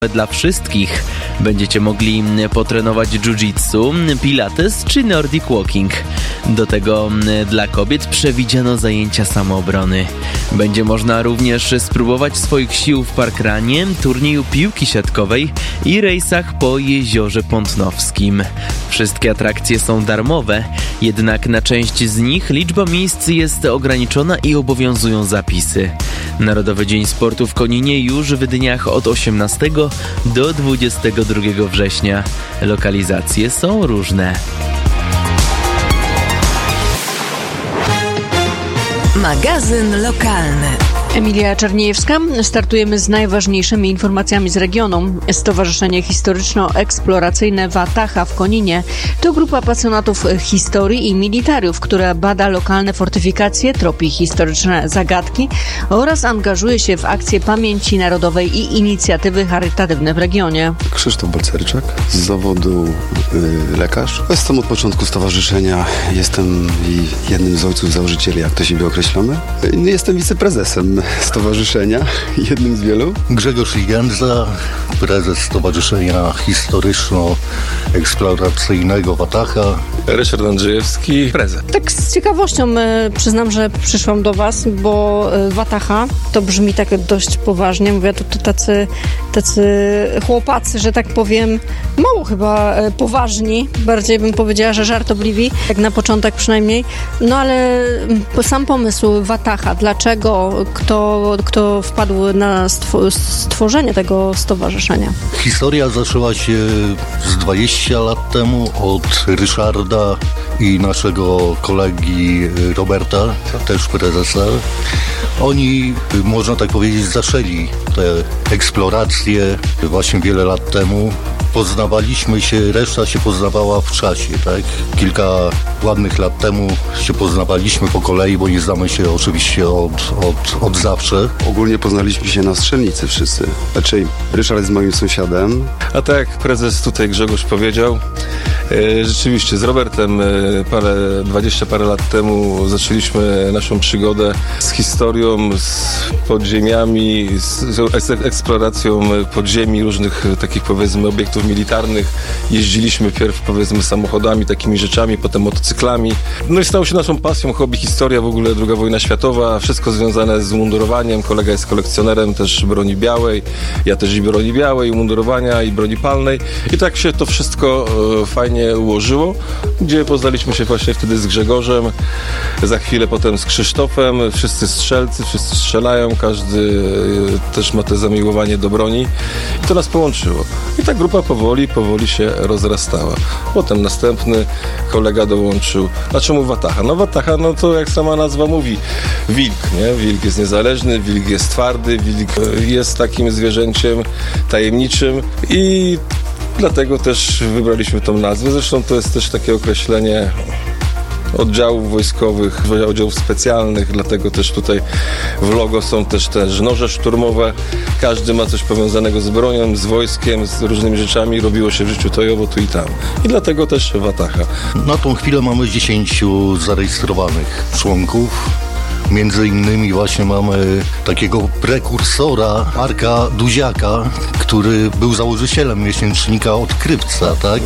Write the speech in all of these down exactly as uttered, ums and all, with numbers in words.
dla wszystkich. Będziecie mogli potrenować jiu-jitsu, pilates czy nordic walking. Do tego dla kobiet przewidziano zajęcia samoobrony. Będzie można również spróbować swoich sił w parkranie, turnieju piłki siatkowej i rejsach po Jeziorze Pątnowskim. Wszystkie atrakcje są darmowe, jednak na część z nich liczba miejsc jest ograniczona i obowiązują zapisy. Narodowy Dzień Sportu w Koninie już w dniach od osiemnastego do dwudziestego drugiego września. Lokalizacje są różne. Magazyn lokalny. Emilia Czerniejewska. Startujemy z najważniejszymi informacjami z regionu. Stowarzyszenie Historyczno-Eksploracyjne Wataha w Koninie to grupa pasjonatów historii i militariów, która bada lokalne fortyfikacje, tropi historyczne zagadki oraz angażuje się w akcje pamięci narodowej i inicjatywy charytatywne w regionie. Krzysztof Balcerczak, z zawodu y, lekarz. Jestem od początku stowarzyszenia. Jestem jednym z ojców założycieli, jak to siebie określamy. Jestem wiceprezesem stowarzyszenia, jednym z wielu. Grzegorz Igenza, prezes Stowarzyszenia Historyczno-Eksploracyjnego Wataha. Ryszard Andrzejewski, prezes. Tak z ciekawością y, przyznam, że przyszłam do Was, bo y, Wataha to brzmi tak dość poważnie. Mówię, to, to tacy, tacy chłopacy, że tak powiem, mało chyba y, poważni. Bardziej bym powiedziała, że żartobliwi, jak na początek przynajmniej. No ale y, sam pomysł Wataha, dlaczego, kto, kto wpadł na stwo- stworzenie tego stowarzyszenia? Historia zaczęła się z dwadzieścia lat temu od Ryszarda i naszego kolegi Roberta, też prezesa. Oni, można tak powiedzieć, zaczęli te eksploracje właśnie wiele lat temu. Poznawaliśmy się, reszta się poznawała w czasie, tak? Kilka ładnych lat temu się poznawaliśmy po kolei, bo nie znamy się oczywiście od, od, od zawsze. Ogólnie poznaliśmy się na strzelnicy wszyscy. Znaczy, Ryszard jest moim sąsiadem. A tak jak prezes tutaj Grzegorz powiedział, e, rzeczywiście z Robertem e, parę, dwadzieścia parę lat temu zaczęliśmy naszą przygodę z historią, z podziemiami, z, z eksploracją podziemi różnych takich, powiedzmy, obiektów militarnych. Jeździliśmy pierw, powiedzmy, samochodami, takimi rzeczami, potem motocyklami. No i stało się naszą pasją, hobby, historia, w ogóle druga wojna światowa, wszystko związane z mundurowaniem. Kolega jest kolekcjonerem też broni białej, ja też i broni białej, umundurowania i broni palnej. I tak się to wszystko e, fajnie ułożyło, gdzie poznaliśmy się właśnie wtedy z Grzegorzem, za chwilę potem z Krzysztofem. Wszyscy strzelcy, wszyscy strzelają, każdy e, też ma to zamiłowanie do broni. I to nas połączyło. I ta grupa powoli, powoli się rozrastała. Potem następny kolega dołączył. A czemu Wataha? No Wataha, no to jak sama nazwa mówi, wilk, nie? Wilk jest niezależny, wilk jest twardy, wilk jest takim zwierzęciem tajemniczym i dlatego też wybraliśmy tą nazwę. Zresztą to jest też takie określenie oddziałów wojskowych, oddziałów specjalnych, dlatego też tutaj w logo są też te noże szturmowe. Każdy ma coś powiązanego z bronią, z wojskiem, z różnymi rzeczami. Robiło się w życiu to i owo, tu i tam. I dlatego też Wataha. Na tą chwilę mamy dziesięciu zarejestrowanych członków. Między innymi właśnie mamy takiego prekursora Marka Duziaka, który był założycielem miesięcznika Odkrywca, tak?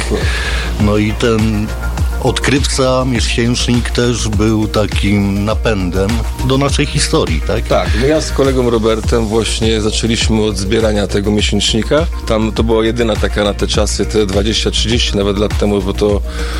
No i ten Odkrywca, miesięcznik też był takim napędem do naszej historii, tak? Tak, no ja z kolegą Robertem właśnie zaczęliśmy od zbierania tego miesięcznika. Tam to była jedyna taka na te czasy, te dwadzieścia trzydzieści nawet lat temu, bo to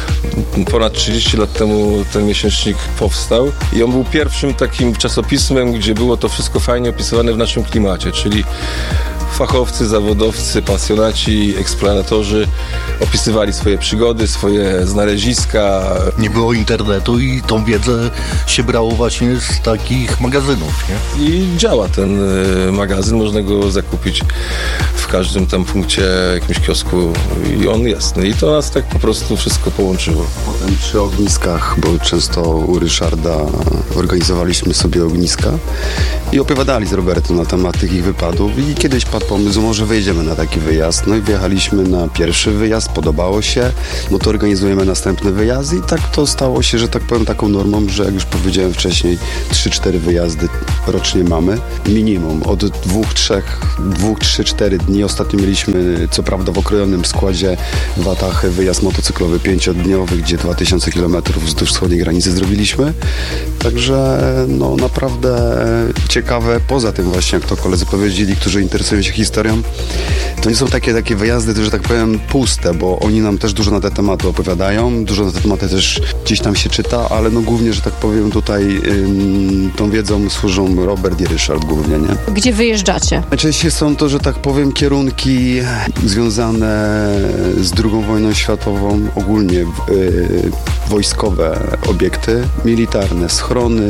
ponad trzydzieści lat temu ten miesięcznik powstał i on był pierwszym takim czasopismem, gdzie było to wszystko fajnie opisywane w naszym klimacie, czyli fachowcy, zawodowcy, pasjonaci, eksploratorzy opisywali swoje przygody, swoje znaleziska. Nie było internetu i tą wiedzę się brało właśnie z takich magazynów, nie? I działa ten y, magazyn, można go zakupić w każdym tam punkcie, jakimś kiosku i on jest. No i to nas tak po prostu wszystko połączyło. Potem przy ogniskach, bo często u Ryszarda organizowaliśmy sobie ogniska i opowiadali z Robertem na temat tych ich wypadów i kiedyś padł pomysł, może wyjedziemy na taki wyjazd. No i wyjechaliśmy na pierwszy wyjazd, podobało się, no to organizujemy następny wyjazd i tak to stało się, że tak powiem, taką normą, że jak już powiedziałem wcześniej, trzy cztery wyjazdy rocznie mamy. Minimum od dwóch, trzech, dwóch, trzy, cztery dni dni. Ostatnio mieliśmy, co prawda w okrojonym składzie Watachy, wyjazd motocyklowy pięciodniowy, gdzie dwa tysiące kilometrów wzdłuż wschodniej granicy zrobiliśmy. Także no naprawdę ciekawe. Poza tym właśnie, jak to koledzy powiedzieli, którzy interesują się historią, to nie są takie, takie wyjazdy, że tak powiem, puste, bo oni nam też dużo na te tematy opowiadają, dużo na te tematy też gdzieś tam się czyta, ale no głównie, że tak powiem, tutaj ym, tą wiedzą służą Robert i Ryszard głównie, nie? Gdzie wyjeżdżacie? Najczęściej są to, że tak powiem, kierunki związane z drugą wojną światową, ogólnie yy, wojskowe obiekty militarne, schrony,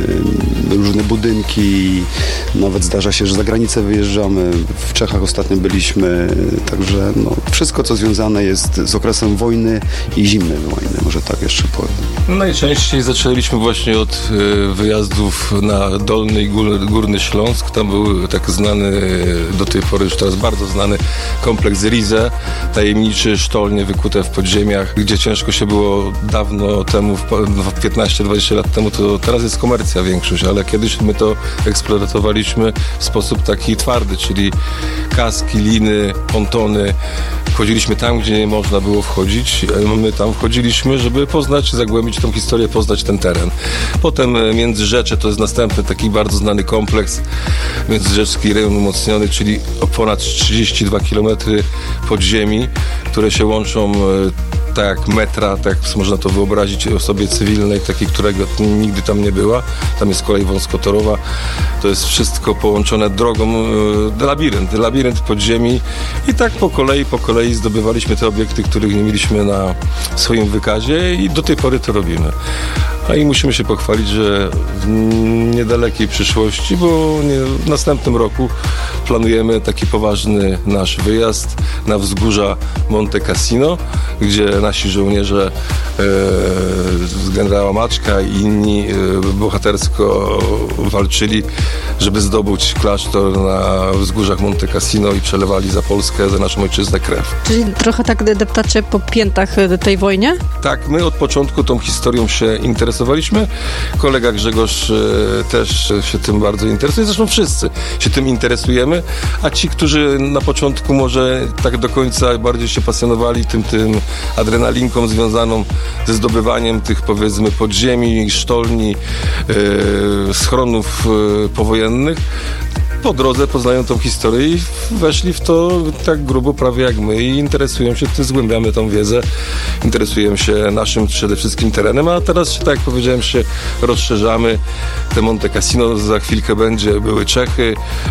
yy, różne budynki, nawet zdarza się, że za granicę wyjeżdżamy. W Czechach ostatnio byliśmy, także no, wszystko, co związane jest z okresem wojny i zimnej wojny, może tak jeszcze powiem. Najczęściej zaczęliśmy właśnie od y, wyjazdów na Dolny i Górny Śląsk. Tam był tak znany, do tej pory już teraz bardzo znany kompleks Rize, tajemniczy sztolnie wykute w podziemiach, gdzie ciężko się było dawno temu, piętnaście dwadzieścia lat temu, to teraz jest komercja większość, ale kiedyś my to eksploatowaliśmy w sposób taki twardy, czyli kaski, liny, pontony. Wchodziliśmy tam, gdzie nie można było wchodzić. My tam wchodziliśmy, żeby poznać, zagłębić tą historię, poznać ten teren. Potem Międzyrzecze to jest następny taki bardzo znany kompleks, Międzyrzecki rejon umocniony, czyli o ponad trzydzieści dwa kilometry podziemi, które się łączą tak jak metra, tak jak można to wyobrazić osobie cywilnej, takiej, którego nigdy tam nie była. Tam jest kolej wąskotorowa. To jest wszystko połączone drogą, e, labirynt, labirynt podziemi i tak po kolei, po kolei zdobywaliśmy te obiekty, których nie mieliśmy na swoim wykazie i do tej pory to robimy. A i musimy się pochwalić, że w niedalekiej przyszłości, bo nie, w następnym roku planujemy taki poważny nasz wyjazd na wzgórza Monte Cassino, gdzie nasi żołnierze e, z generała Maczka i inni e, bohatersko walczyli, żeby zdobyć klasztor na wzgórzach Monte Cassino i przelewali za Polskę, za naszą ojczyznę krew. Czyli trochę tak deptacie po piętach tej wojnie? Tak, my od początku tą historią się interesowaliśmy. Kolega Grzegorz e, też się tym bardzo interesuje. Zresztą wszyscy się tym interesujemy, a ci, którzy na początku może tak do końca bardziej się pasjonowali tym, tym adrenalinką związaną ze zdobywaniem tych, powiedzmy, podziemi, sztolni, e, schronów e, powojennych, po drodze poznają tą historię i weszli w to tak grubo prawie jak my i interesują się tym, zgłębiamy tą wiedzę, interesujemy się naszym przede wszystkim terenem, a teraz, tak jak powiedziałem, się rozszerzamy. Te Monte Cassino za chwilkę będzie, były Czechy,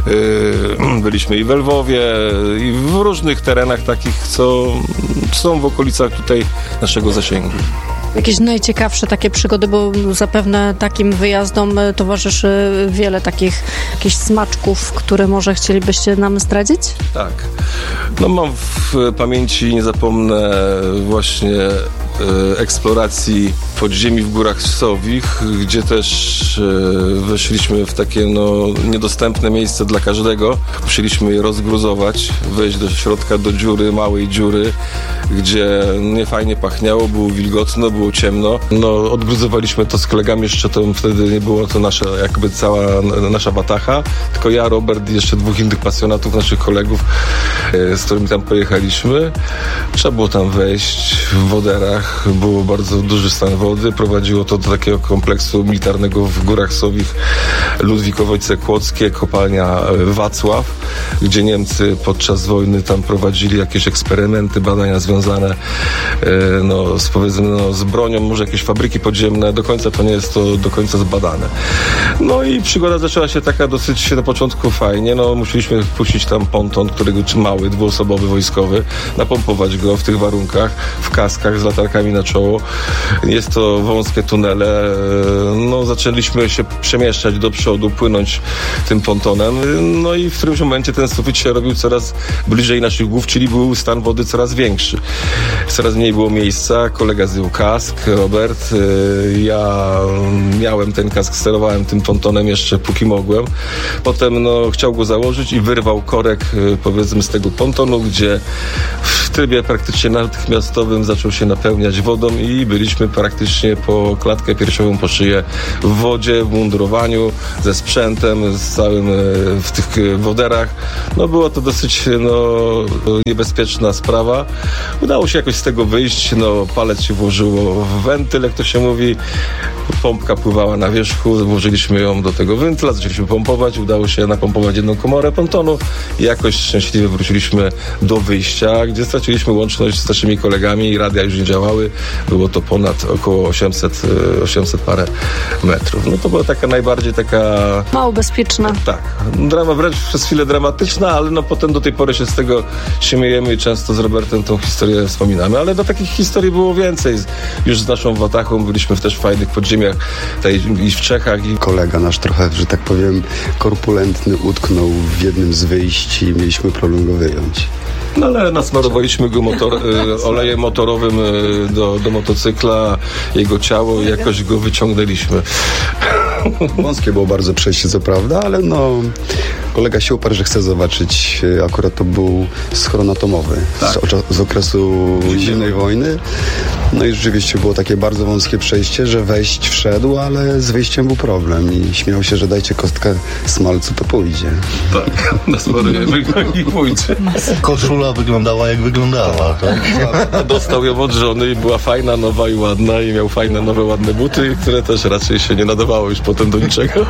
yy, byliśmy i w Lwowie, i w różnych terenach takich, co są w okolicach tutaj naszego zasięgu. Jakieś najciekawsze takie przygody, bo zapewne takim wyjazdom towarzyszy wiele takich jakichś smaczków, które może chcielibyście nam zdradzić? Tak. No mam w pamięci, nie zapomnę właśnie e, eksploracji podziemi w Górach Sowich, gdzie też e, weszliśmy w takie no, niedostępne miejsce dla każdego. Musieliśmy je rozgruzować, wejść do środka, do dziury, małej dziury, gdzie niefajnie pachniało, było wilgotno, było ciemno. No, odgruzowaliśmy to z kolegami, jeszcze to wtedy nie było to nasza, jakby cała nasza watacha, tylko ja, Robert i jeszcze dwóch innych pasjonatów, naszych kolegów, z którymi tam pojechaliśmy. Trzeba było tam wejść w woderach, było bardzo duży stan wody, prowadziło to do takiego kompleksu militarnego w Górach Sowich, Ludwikowice-Kłodzkie, kopalnia Wacław, gdzie Niemcy podczas wojny tam prowadzili jakieś eksperymenty, badania związane no, z, powiedzmy, no, z bronią, może jakieś fabryki podziemne, do końca to nie jest to do końca zbadane. No i przygoda zaczęła się taka dosyć na początku fajnie, no musieliśmy puścić tam ponton, którego czy mały, dwuosobowy, wojskowy, napompować go w tych warunkach, w kaskach z latarkami na czoło. Jest to wąskie tunele, no zaczęliśmy się przemieszczać do przodu, płynąć tym pontonem, no i w którymś momencie ten sufit się robił coraz bliżej naszych głów, czyli był stan wody coraz większy. Coraz mniej było miejsca, kolega zdjął kask, Robert, ja miałem ten kask, sterowałem tym pontonem jeszcze póki mogłem. Potem no, chciał go założyć i wyrwał korek, powiedzmy, z tego pontonu, gdzie w trybie praktycznie natychmiastowym zaczął się napełniać wodą i byliśmy praktycznie po klatkę piersiową, po szyję w wodzie, w mundurowaniu, ze sprzętem, z całym w tych woderach. No było to dosyć no, niebezpieczna sprawa. Udało się jakoś z tego wyjść, no palec się włożyło w wentyl, jak to się mówi, pompka pływała na wierzchu, włożyliśmy ją do tego wentyla, zaczęliśmy pompować, udało się napompować jedną komorę pontonu i jakoś szczęśliwie wróciliśmy do wyjścia, gdzie straciliśmy łączność z naszymi kolegami i radia już nie działały. Było to ponad około osiemset, osiemset parę metrów. No to była taka najbardziej taka... Mało bezpieczna. Tak. Drama wręcz przez chwilę dramatyczna, ale no potem do tej pory się z tego śmiejemy i często z Robertem tą historię wspominamy, ale do takich historii było więcej. Już z naszą Watachą byliśmy w też fajnych podziemiach tutaj i w Czechach. I... Kolega nasz trochę, że tak powiem, korpulentny utknął w jednym z wyjść i mieliśmy problem go wyjąć. No ale nasmarowaliśmy go motor, y, olejem motorowym y, do, do motocykla, jego ciało i jakoś go wyciągnęliśmy. Wąskie było bardzo przejście, co prawda, ale no kolega się uparł, że chce zobaczyć, akurat to był schron atomowy tak. z, z okresu zimnej wojny. No i rzeczywiście było takie bardzo wąskie przejście, że wejść wszedł, ale z wyjściem był problem i śmiał się, że dajcie kostkę smalcu, to pójdzie. Tak, nasmarujemy go i pójdzie. Koszula wyglądała jak wyglądała, tak? Dostał ją od żony i była fajna, nowa i ładna i miał fajne, nowe, ładne buty, które też raczej się nie nadawało już potem do niczego.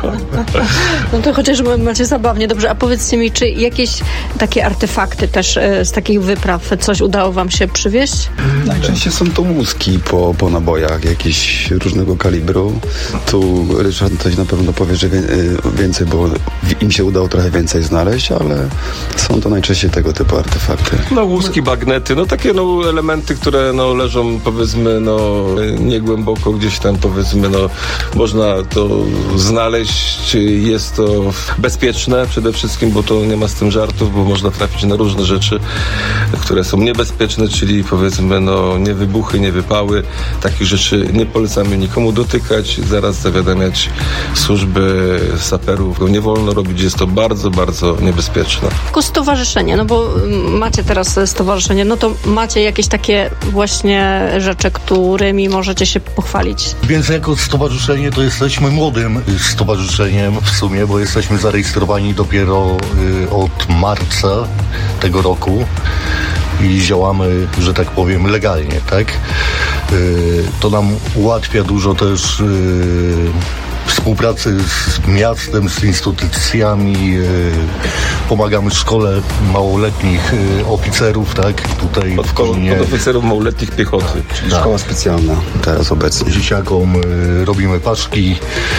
No to chociaż macie zabawnie. Dobrze, a powiedzcie mi, czy jakieś takie artefakty też e, z takich wypraw, coś udało wam się przywieźć? Najczęściej są to łuski po, po nabojach, jakieś różnego kalibru. Tu Ryszard coś na pewno powie, że wie, więcej, bo im się udało trochę więcej znaleźć, ale są to najczęściej tego typu artefakty. No łuski, bagnety, no takie no elementy, które no leżą powiedzmy no niegłęboko gdzieś tam powiedzmy no można to znaleźć, jest to bezpieczne przede wszystkim, bo to nie ma z tym żartów, bo można trafić na różne rzeczy, które są niebezpieczne, czyli powiedzmy no nie wybuchy, nie wypały, takich rzeczy nie polecamy nikomu dotykać, zaraz zawiadamiać służby saperów, nie wolno robić, jest to bardzo, bardzo niebezpieczne. Tylko stowarzyszenie, no bo macie teraz stowarzyszenie, no to macie jakieś takie właśnie rzeczy, którymi możecie się pochwalić. Więc jako stowarzyszenie to jesteśmy młodym stowarzyszeniem w sumie, bo jesteśmy zarejestrowani dopiero y, od marca tego roku i działamy, że tak powiem, legalnie, tak? Y, to nam ułatwia dużo też y, współpracy z miastem, z instytucjami, y, pomagamy szkole małoletnich y, oficerów, tak? Tutaj Od, od oficerów małoletnich piechoty. Czyli tak. Szkoła specjalna teraz obecnie. Dzieciakom y, robimy paczki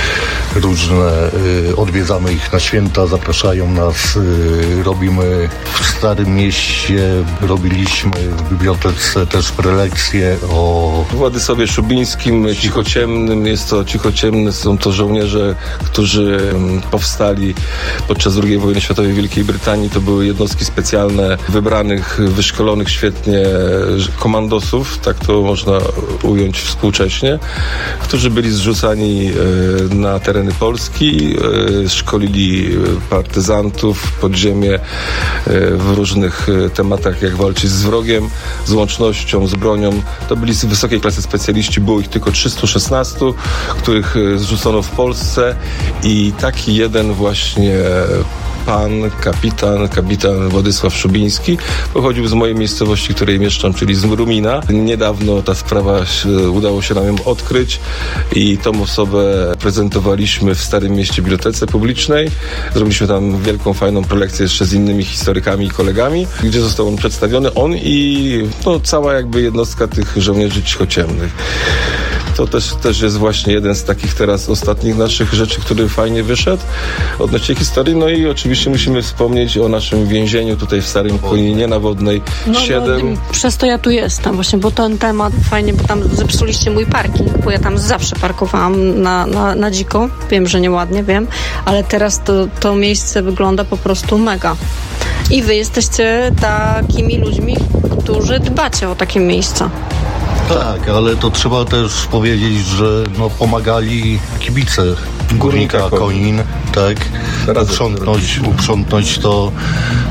różne, y, odwiedzamy ich na święta, zapraszają nas, y, robimy w Starym Mieście, robiliśmy w bibliotece też prelekcje o... W Władysławie Szubińskim, Cichociemnym, jest to Cichociemne, są to żołnierze, którzy powstali podczas drugiej wojny światowej w Wielkiej Brytanii. To były jednostki specjalne wybranych, wyszkolonych świetnie komandosów, tak to można ująć współcześnie, którzy byli zrzucani na tereny Polski, szkolili partyzantów, podziemie w różnych tematach, jak walczyć z wrogiem, z łącznością, z bronią. To byli z wysokiej klasy specjaliści, było ich tylko trzystu szesnastu, których zrzucono w Polsce i taki jeden właśnie pan, kapitan, kapitan Władysław Szubiński pochodził z mojej miejscowości, której mieszkam, czyli z Rumina. Niedawno ta sprawa udało się nam ją odkryć i tą osobę prezentowaliśmy w Starym Mieście Bibliotece Publicznej. Zrobiliśmy tam wielką, fajną prelekcję jeszcze z innymi historykami i kolegami, gdzie został on przedstawiony, on i no, cała jakby jednostka tych żołnierzy cichociemnych. To też, też jest właśnie jeden z takich teraz ostatnich naszych rzeczy, który fajnie wyszedł odnośnie historii. No i oczywiście musimy wspomnieć o naszym więzieniu tutaj w Starym Koninie na Wodnej no, siedem. No, przez to ja tu jestem właśnie, bo ten temat fajnie, bo tam zepsuliście mój parking, bo ja tam zawsze parkowałam na, na, na dziko. Wiem, że nieładnie, wiem, ale teraz to, to miejsce wygląda po prostu mega. I wy jesteście takimi ludźmi, którzy dbacie o takie miejsca. Tak, ale to trzeba też powiedzieć, że no, pomagali kibice Górnika Konin, tak, uprzątnąć, uprzątnąć to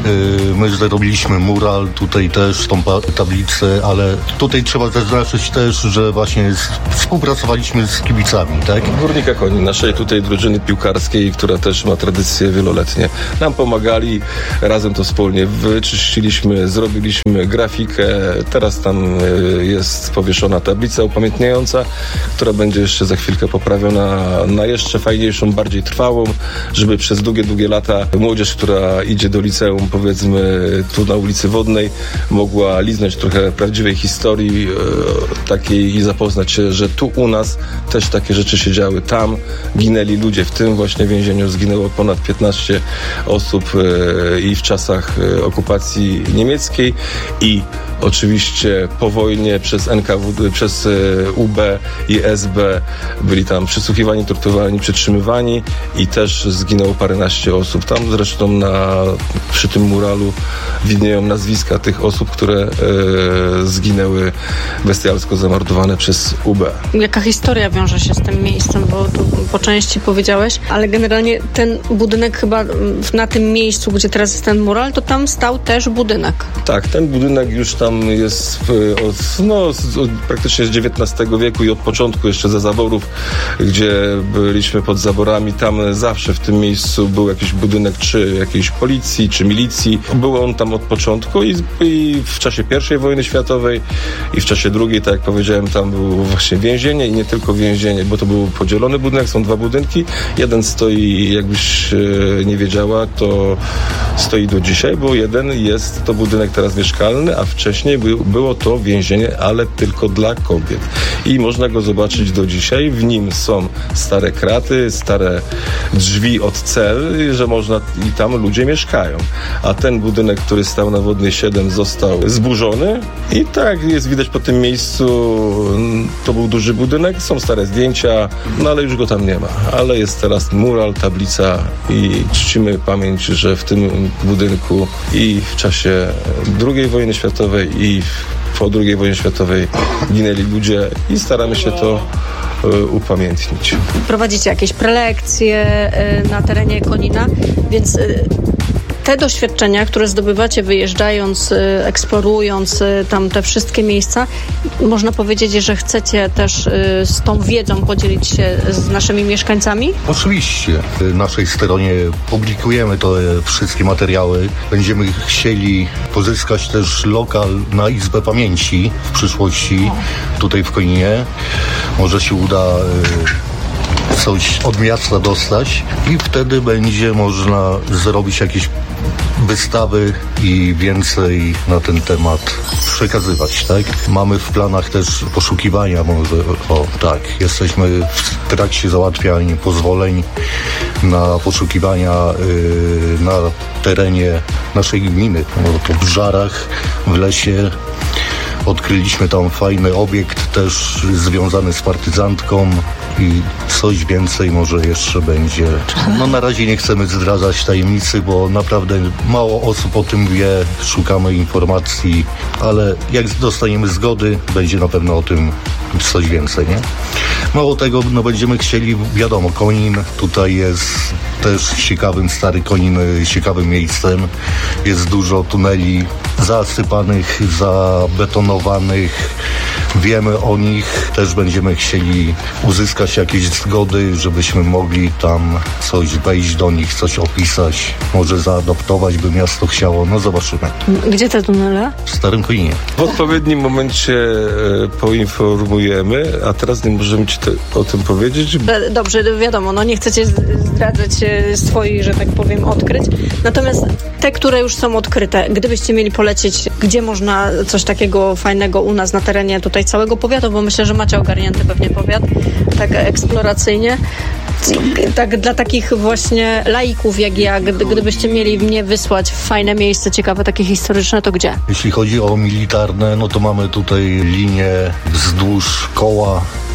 My zrobiliśmy mural, tutaj też tą tablicę, ale tutaj trzeba zaznaczyć też, że właśnie współpracowaliśmy z kibicami, tak? Górnika Koni, naszej tutaj drużyny piłkarskiej, która też ma tradycje wieloletnie. Nam pomagali, razem to wspólnie wyczyściliśmy, zrobiliśmy grafikę. Teraz tam jest powieszona tablica upamiętniająca, która będzie jeszcze za chwilkę poprawiona na jeszcze fajniejszą, bardziej trwałą, żeby przez długie, długie lata młodzież, która idzie do liceum, powiedzmy tu na ulicy Wodnej, mogła liznąć trochę prawdziwej historii e, takiej i zapoznać się, że tu u nas też takie rzeczy się działy. Tam ginęli ludzie, w tym właśnie więzieniu zginęło ponad piętnaście osób e, i w czasach e, okupacji niemieckiej i oczywiście po wojnie przez N K W D, przez e, U B i S B byli tam przesłuchiwani, torturowani, przetrzymywani i też zginęło paręnaście osób. Tam zresztą na, przy tym muralu widnieją nazwiska tych osób, które e, zginęły bestialsko zamordowane przez U B. Jaka historia wiąże się z tym miejscem, bo tu po części powiedziałeś, ale generalnie ten budynek chyba na tym miejscu, gdzie teraz jest ten mural, to tam stał też budynek. Tak, ten budynek już tam jest od, no, od, praktycznie z dziewiętnastego wieku i od początku jeszcze ze zaborów, gdzie byliśmy pod zaborami, tam zawsze w tym miejscu był jakiś budynek czy jakiejś policji, czy milicji. Był on tam od początku i, i w czasie pierwszej wojny światowej i w czasie drugiej, tak jak powiedziałem, tam było właśnie więzienie i nie tylko więzienie, bo to był podzielony budynek, są dwa budynki. Jeden stoi, jakbyś e, nie wiedziała, to stoi do dzisiaj, bo jeden jest to budynek teraz mieszkalny, a wcześniej by, było to więzienie, ale tylko dla kobiet. I można go zobaczyć do dzisiaj. W nim są stare kraty, stare drzwi od cel, że można i tam ludzie mieszkają. A ten budynek, który stał na Wodnej siedem, został zburzony i tak jest widać po tym miejscu, to był duży budynek, są stare zdjęcia, no ale już go tam nie ma. Ale jest teraz mural, tablica i czcimy pamięć, że w tym budynku i w czasie drugiej wojny światowej i po drugiej wojnie światowej ginęli ludzie i staramy się to upamiętnić. Prowadzicie jakieś prelekcje na terenie Konina, więc te doświadczenia, które zdobywacie wyjeżdżając, eksplorując tam te wszystkie miejsca, można powiedzieć, że chcecie też z tą wiedzą podzielić się z naszymi mieszkańcami? Oczywiście. W naszej stronie publikujemy te wszystkie materiały. Będziemy chcieli pozyskać też lokal na Izbę Pamięci w przyszłości tutaj w Koninie. Może się uda coś od miasta dostać i wtedy będzie można zrobić jakieś wystawy i więcej na ten temat przekazywać, tak? Mamy w planach też poszukiwania, może, o tak, jesteśmy w trakcie załatwiania pozwoleń na poszukiwania yy, na terenie naszej gminy, no to w Żarach, w lesie. Odkryliśmy tam fajny obiekt też związany z partyzantką i coś więcej może jeszcze będzie. No na razie nie chcemy zdradzać tajemnicy, bo naprawdę mało osób o tym wie, szukamy informacji, ale jak dostaniemy zgody, będzie na pewno o tym coś więcej, nie? Mało tego, no będziemy chcieli, wiadomo, Konin tutaj jest też ciekawym, stary Konin, ciekawym miejscem. Jest dużo tuneli zasypanych, zabetonowanych. Wiemy o nich. Też będziemy chcieli uzyskać jakieś zgody, żebyśmy mogli tam coś wejść do nich, coś opisać. Może zaadoptować by miasto chciało. No zobaczymy. Gdzie te tunele? W Starym Koninie. W odpowiednim momencie e, poinformujemy, a teraz nie możemy ci te, o tym powiedzieć. Dobrze, wiadomo, no nie chcecie zdradzać swoich, że tak powiem, odkryć. Natomiast te, które już są odkryte, gdybyście mieli polecieć, gdzie można coś takiego fajnego u nas na terenie tutaj całego powiatu, bo myślę, że macie ogarnięty pewnie powiat, tak eksploracyjnie. Tak dla takich właśnie laików jak ja, gdybyście mieli mnie wysłać w fajne miejsce, ciekawe, takie historyczne, to gdzie? Jeśli chodzi o militarne, no to mamy tutaj linię wzdłuż koła,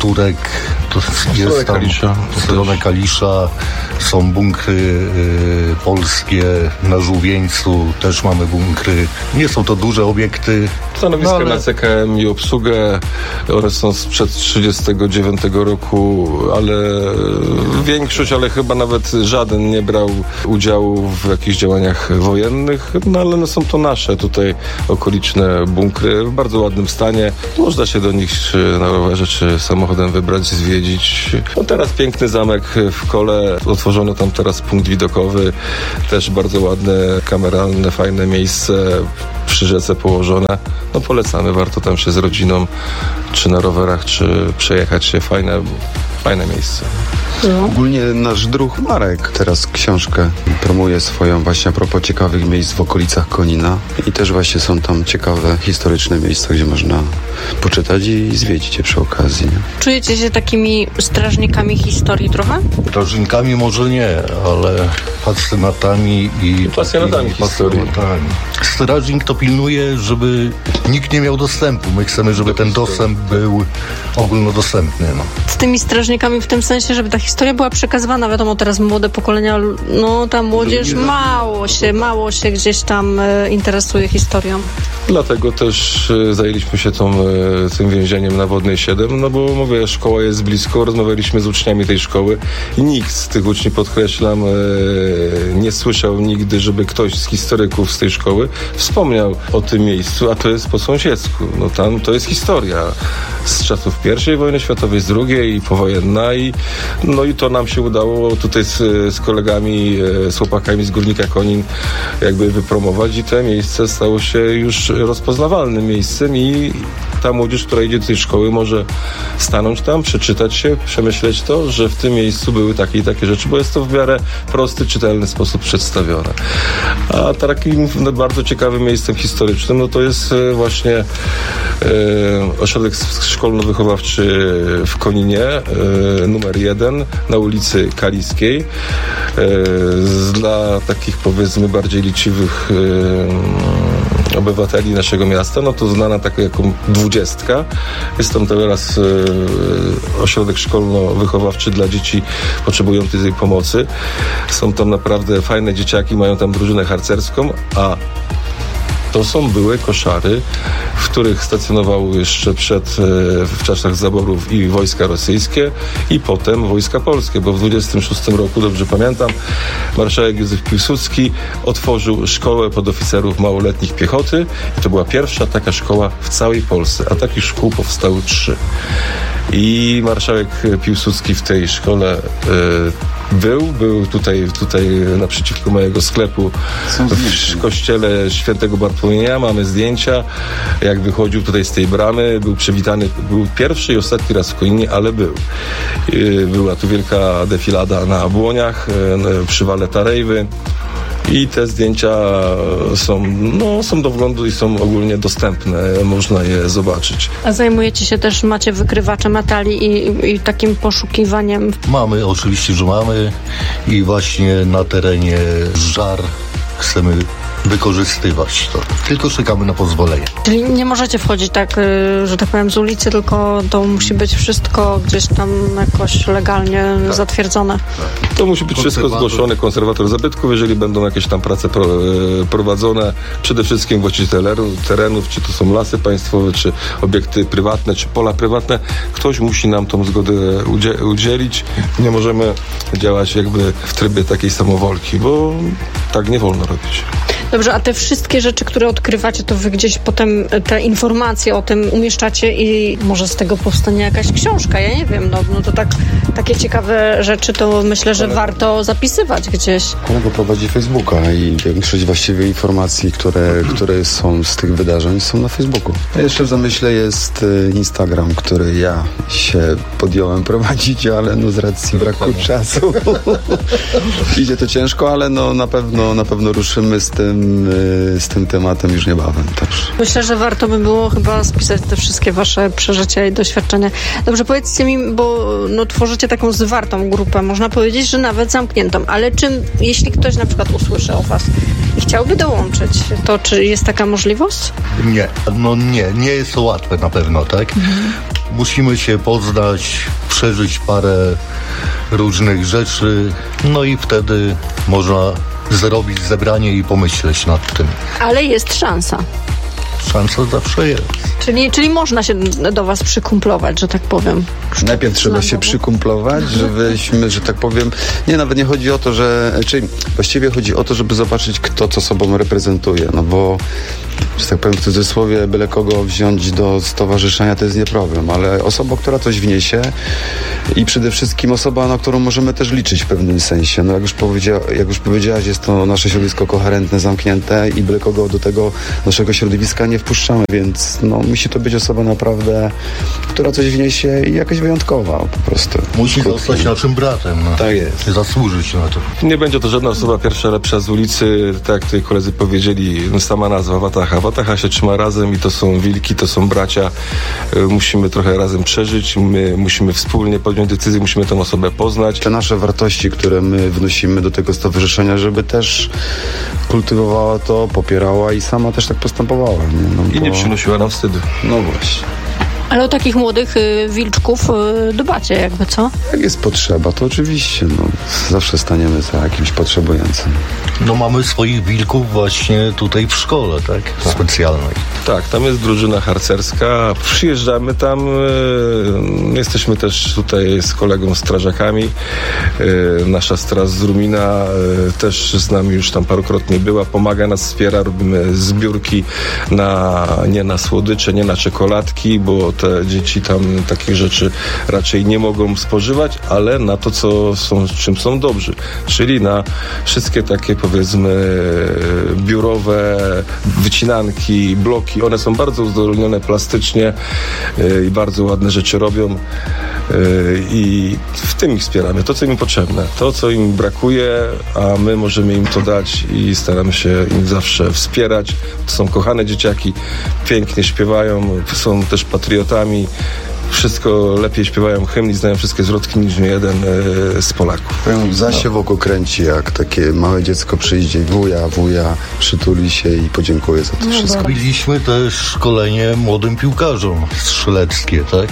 Turek, to jest tam Kalisza. w stronę Kalisza, są bunkry y, polskie, na Żółwieńcu też mamy bunkry. Nie są to duże obiekty. Stanowiska no, ale... na C K M i obsługę, one są sprzed trzydziestego dziewiątego roku, ale większość, ale chyba nawet żaden nie brał udziału w jakichś działaniach wojennych, no ale no, są to nasze tutaj okoliczne bunkry w bardzo ładnym stanie. Można się do nich na rowerze czy samochodem wybrać, zwiedzić. No teraz piękny zamek w Kole, otworzono tam teraz punkt widokowy, też bardzo ładne, kameralne, fajne miejsce, przy rzece położone. No polecamy, warto tam się z rodziną, czy na rowerach, czy przejechać się, fajne, fajne miejsce. No. Ogólnie nasz druh Marek teraz książkę promuje swoją właśnie a propos ciekawych miejsc w okolicach Konina i też właśnie są tam ciekawe, historyczne miejsca, gdzie można poczytać i zwiedzić je przy okazji. Nie? Czujecie się takimi strażnikami historii trochę? Strażnikami może nie, ale pasjonatami i... Pasjonatami i historii. pasjonatami. Strażnik to pilnuje, żeby nikt nie miał dostępu. My chcemy, żeby ten dostęp był ogólnodostępny. No. Z tymi strażnikami w tym sensie, żeby ta historia była przekazywana. Wiadomo, teraz młode pokolenia, no ta młodzież mało się, mało się gdzieś tam e, interesuje historią. Dlatego też e, zajęliśmy się tą, e, tym więzieniem na Wodnej siedem, no bo mówię, szkoła jest blisko, rozmawialiśmy z uczniami tej szkoły i nikt z tych uczniów, podkreślam, e, nie słyszał nigdy, żeby ktoś z historyków z tej szkoły wspomniał o tym miejscu, a to jest po sąsiedzku. No tam to jest historia z czasów pierwszej wojny światowej, z drugiej i powojenna i no i to nam się udało tutaj z, z kolegami, z chłopakami z Górnika Konin jakby wypromować i to miejsce stało się już rozpoznawalnym miejscem i ta młodzież, która idzie do tej szkoły, może stanąć tam, przeczytać się, przemyśleć to, że w tym miejscu były takie i takie rzeczy, bo jest to w miarę prosty, czytelny sposób przedstawione. A takim bardzo ciekawym miejscem historycznym, no to jest właśnie e, ośrodek szkolno-wychowawczy w Koninie, e, numer jeden, na ulicy Kaliskiej. E, dla takich, powiedzmy, bardziej liciwych e, obywateli naszego miasta, no to znana taka jako dwudziestka. Jest tam teraz e, ośrodek szkolno-wychowawczy dla dzieci potrzebujących tej pomocy. Są tam naprawdę fajne dzieciaki, mają tam drużynę harcerską, a to są były koszary, w których stacjonowały jeszcze przed, w czasach zaborów i wojska rosyjskie i potem wojska polskie, bo w dwudziestym szóstym roku, dobrze pamiętam, marszałek Józef Piłsudski otworzył szkołę podoficerów małoletnich piechoty i to była pierwsza taka szkoła w całej Polsce, a takich szkół powstały trzy. I marszałek Piłsudski w tej szkole y, był, był tutaj, tutaj naprzeciwko mojego sklepu w kościele świętego Bartłomieja, mamy zdjęcia, jak wychodził tutaj z tej bramy, był przywitany, był pierwszy i ostatni raz w Koninie, ale był. Y, była tu wielka defilada na błoniach, y, przy wale Tarejwy. I te zdjęcia są, no, są do wglądu i są ogólnie dostępne, można je zobaczyć. A zajmujecie się też, macie wykrywacze metali i, i takim poszukiwaniem? Mamy, oczywiście, że mamy i właśnie na terenie Żar chcemy wykorzystywać to. Tylko czekamy na pozwolenie. Czyli nie możecie wchodzić tak, że tak powiem, z ulicy, tylko to musi być wszystko gdzieś tam jakoś legalnie tak. zatwierdzone. Tak. To musi być wszystko zgłoszone, konserwator zabytków, jeżeli będą jakieś tam prace pro, prowadzone, przede wszystkim właściciele terenów, czy to są lasy państwowe, czy obiekty prywatne, czy pola prywatne, ktoś musi nam tą zgodę udzie- udzielić. Nie możemy działać jakby w trybie takiej samowolki, bo tak nie wolno robić. Dobrze, a te wszystkie rzeczy, które odkrywacie, to wy gdzieś potem te informacje o tym umieszczacie i może z tego powstanie jakaś książka, ja nie wiem, no, no to tak, takie ciekawe rzeczy to myślę, że warto zapisywać gdzieś. Kolega prowadzi Facebooka i większość właściwie informacji, które, które są z tych wydarzeń, są na Facebooku. A jeszcze w zamyśle jest Instagram, który ja się podjąłem prowadzić, ale no z racji braku czasu idzie to ciężko, ale no na pewno, na pewno ruszymy z tym z tym tematem już niebawem też. Myślę, że warto by było chyba spisać te wszystkie wasze przeżycia i doświadczenia. Dobrze, powiedzcie mi, bo no, tworzycie taką zwartą grupę, można powiedzieć, że nawet zamkniętą, ale czym, jeśli ktoś na przykład usłyszy o was i chciałby dołączyć, to czy jest taka możliwość? Nie, no nie, nie jest to łatwe na pewno, tak? Mhm. musimy się poznać, przeżyć parę różnych rzeczy, no i wtedy można zrobić zebranie i pomyśleć nad tym. Ale jest szansa. Szansa zawsze jest. Czyli, czyli można się do was przykumplować, że tak powiem. Najpierw trzeba się przykumplować, żebyśmy, że tak powiem, nie, nawet nie chodzi o to, że, czyli właściwie chodzi o to, żeby zobaczyć, kto co sobą reprezentuje, no bo, że tak powiem, w cudzysłowie, byle kogo wziąć do stowarzyszenia, to jest nie problem, ale osoba, która coś wniesie i przede wszystkim osoba, na którą możemy też liczyć w pewnym sensie, no jak już, powiedzia, jak już powiedziałaś, jest to nasze środowisko koherentne, zamknięte i byle kogo do tego naszego środowiska nie wpuszczamy, więc no musi to być osoba naprawdę, która coś wniesie i jakaś wyjątkowa po prostu. Musi zostać naszym bratem. No. Tak jest. Zasłużyć na to. Nie będzie to żadna osoba pierwsza, lepsza z ulicy, tak jak tutaj koledzy powiedzieli, no sama nazwa Wataha. Wataha się trzyma razem i to są wilki, to są bracia. Musimy trochę razem przeżyć, my musimy wspólnie podjąć decyzję, musimy tę osobę poznać. Te nasze wartości, które my wnosimy do tego stowarzyszenia, żeby też kultywowała to, popierała i sama też tak postępowała. Nie? No, I bo... nie przynosiła nam wstydu. No właśnie. Ale o takich młodych y, wilczków y, dbacie jakby, co? Jak jest potrzeba, to oczywiście, no, zawsze staniemy za jakimś potrzebującym. No mamy swoich wilków właśnie tutaj w szkole, tak? tak. Specjalnej. Tak, tam jest drużyna harcerska. Przyjeżdżamy tam, e, jesteśmy też tutaj z kolegą strażakami. E, nasza straż z Rumina e, też z nami już tam parokrotnie była, pomaga nas, wspiera, robimy zbiórki na, nie na słodycze, nie na czekoladki, bo te dzieci tam takich rzeczy raczej nie mogą spożywać, ale na to, co są, czym są dobrzy, czyli na wszystkie takie, powiedzmy, biurowe wycinanki, bloki. One są bardzo uzdolnione plastycznie yy, i bardzo ładne rzeczy robią yy, i w tym ich wspieramy. To, co im potrzebne, to, co im brakuje, a my możemy im to dać i staramy się im zawsze wspierać. To są kochane dzieciaki, pięknie śpiewają, są też patriotami. Wszystko lepiej śpiewają hymn i znają wszystkie zwrotki niż jeden e, z Polaków. Powiem, za się w oko kręci, jak takie małe dziecko przyjdzie, wuja, wuja, przytuli się i podziękuję za to no wszystko. Robiliśmy też szkolenie młodym piłkarzom strzeleckie, tak?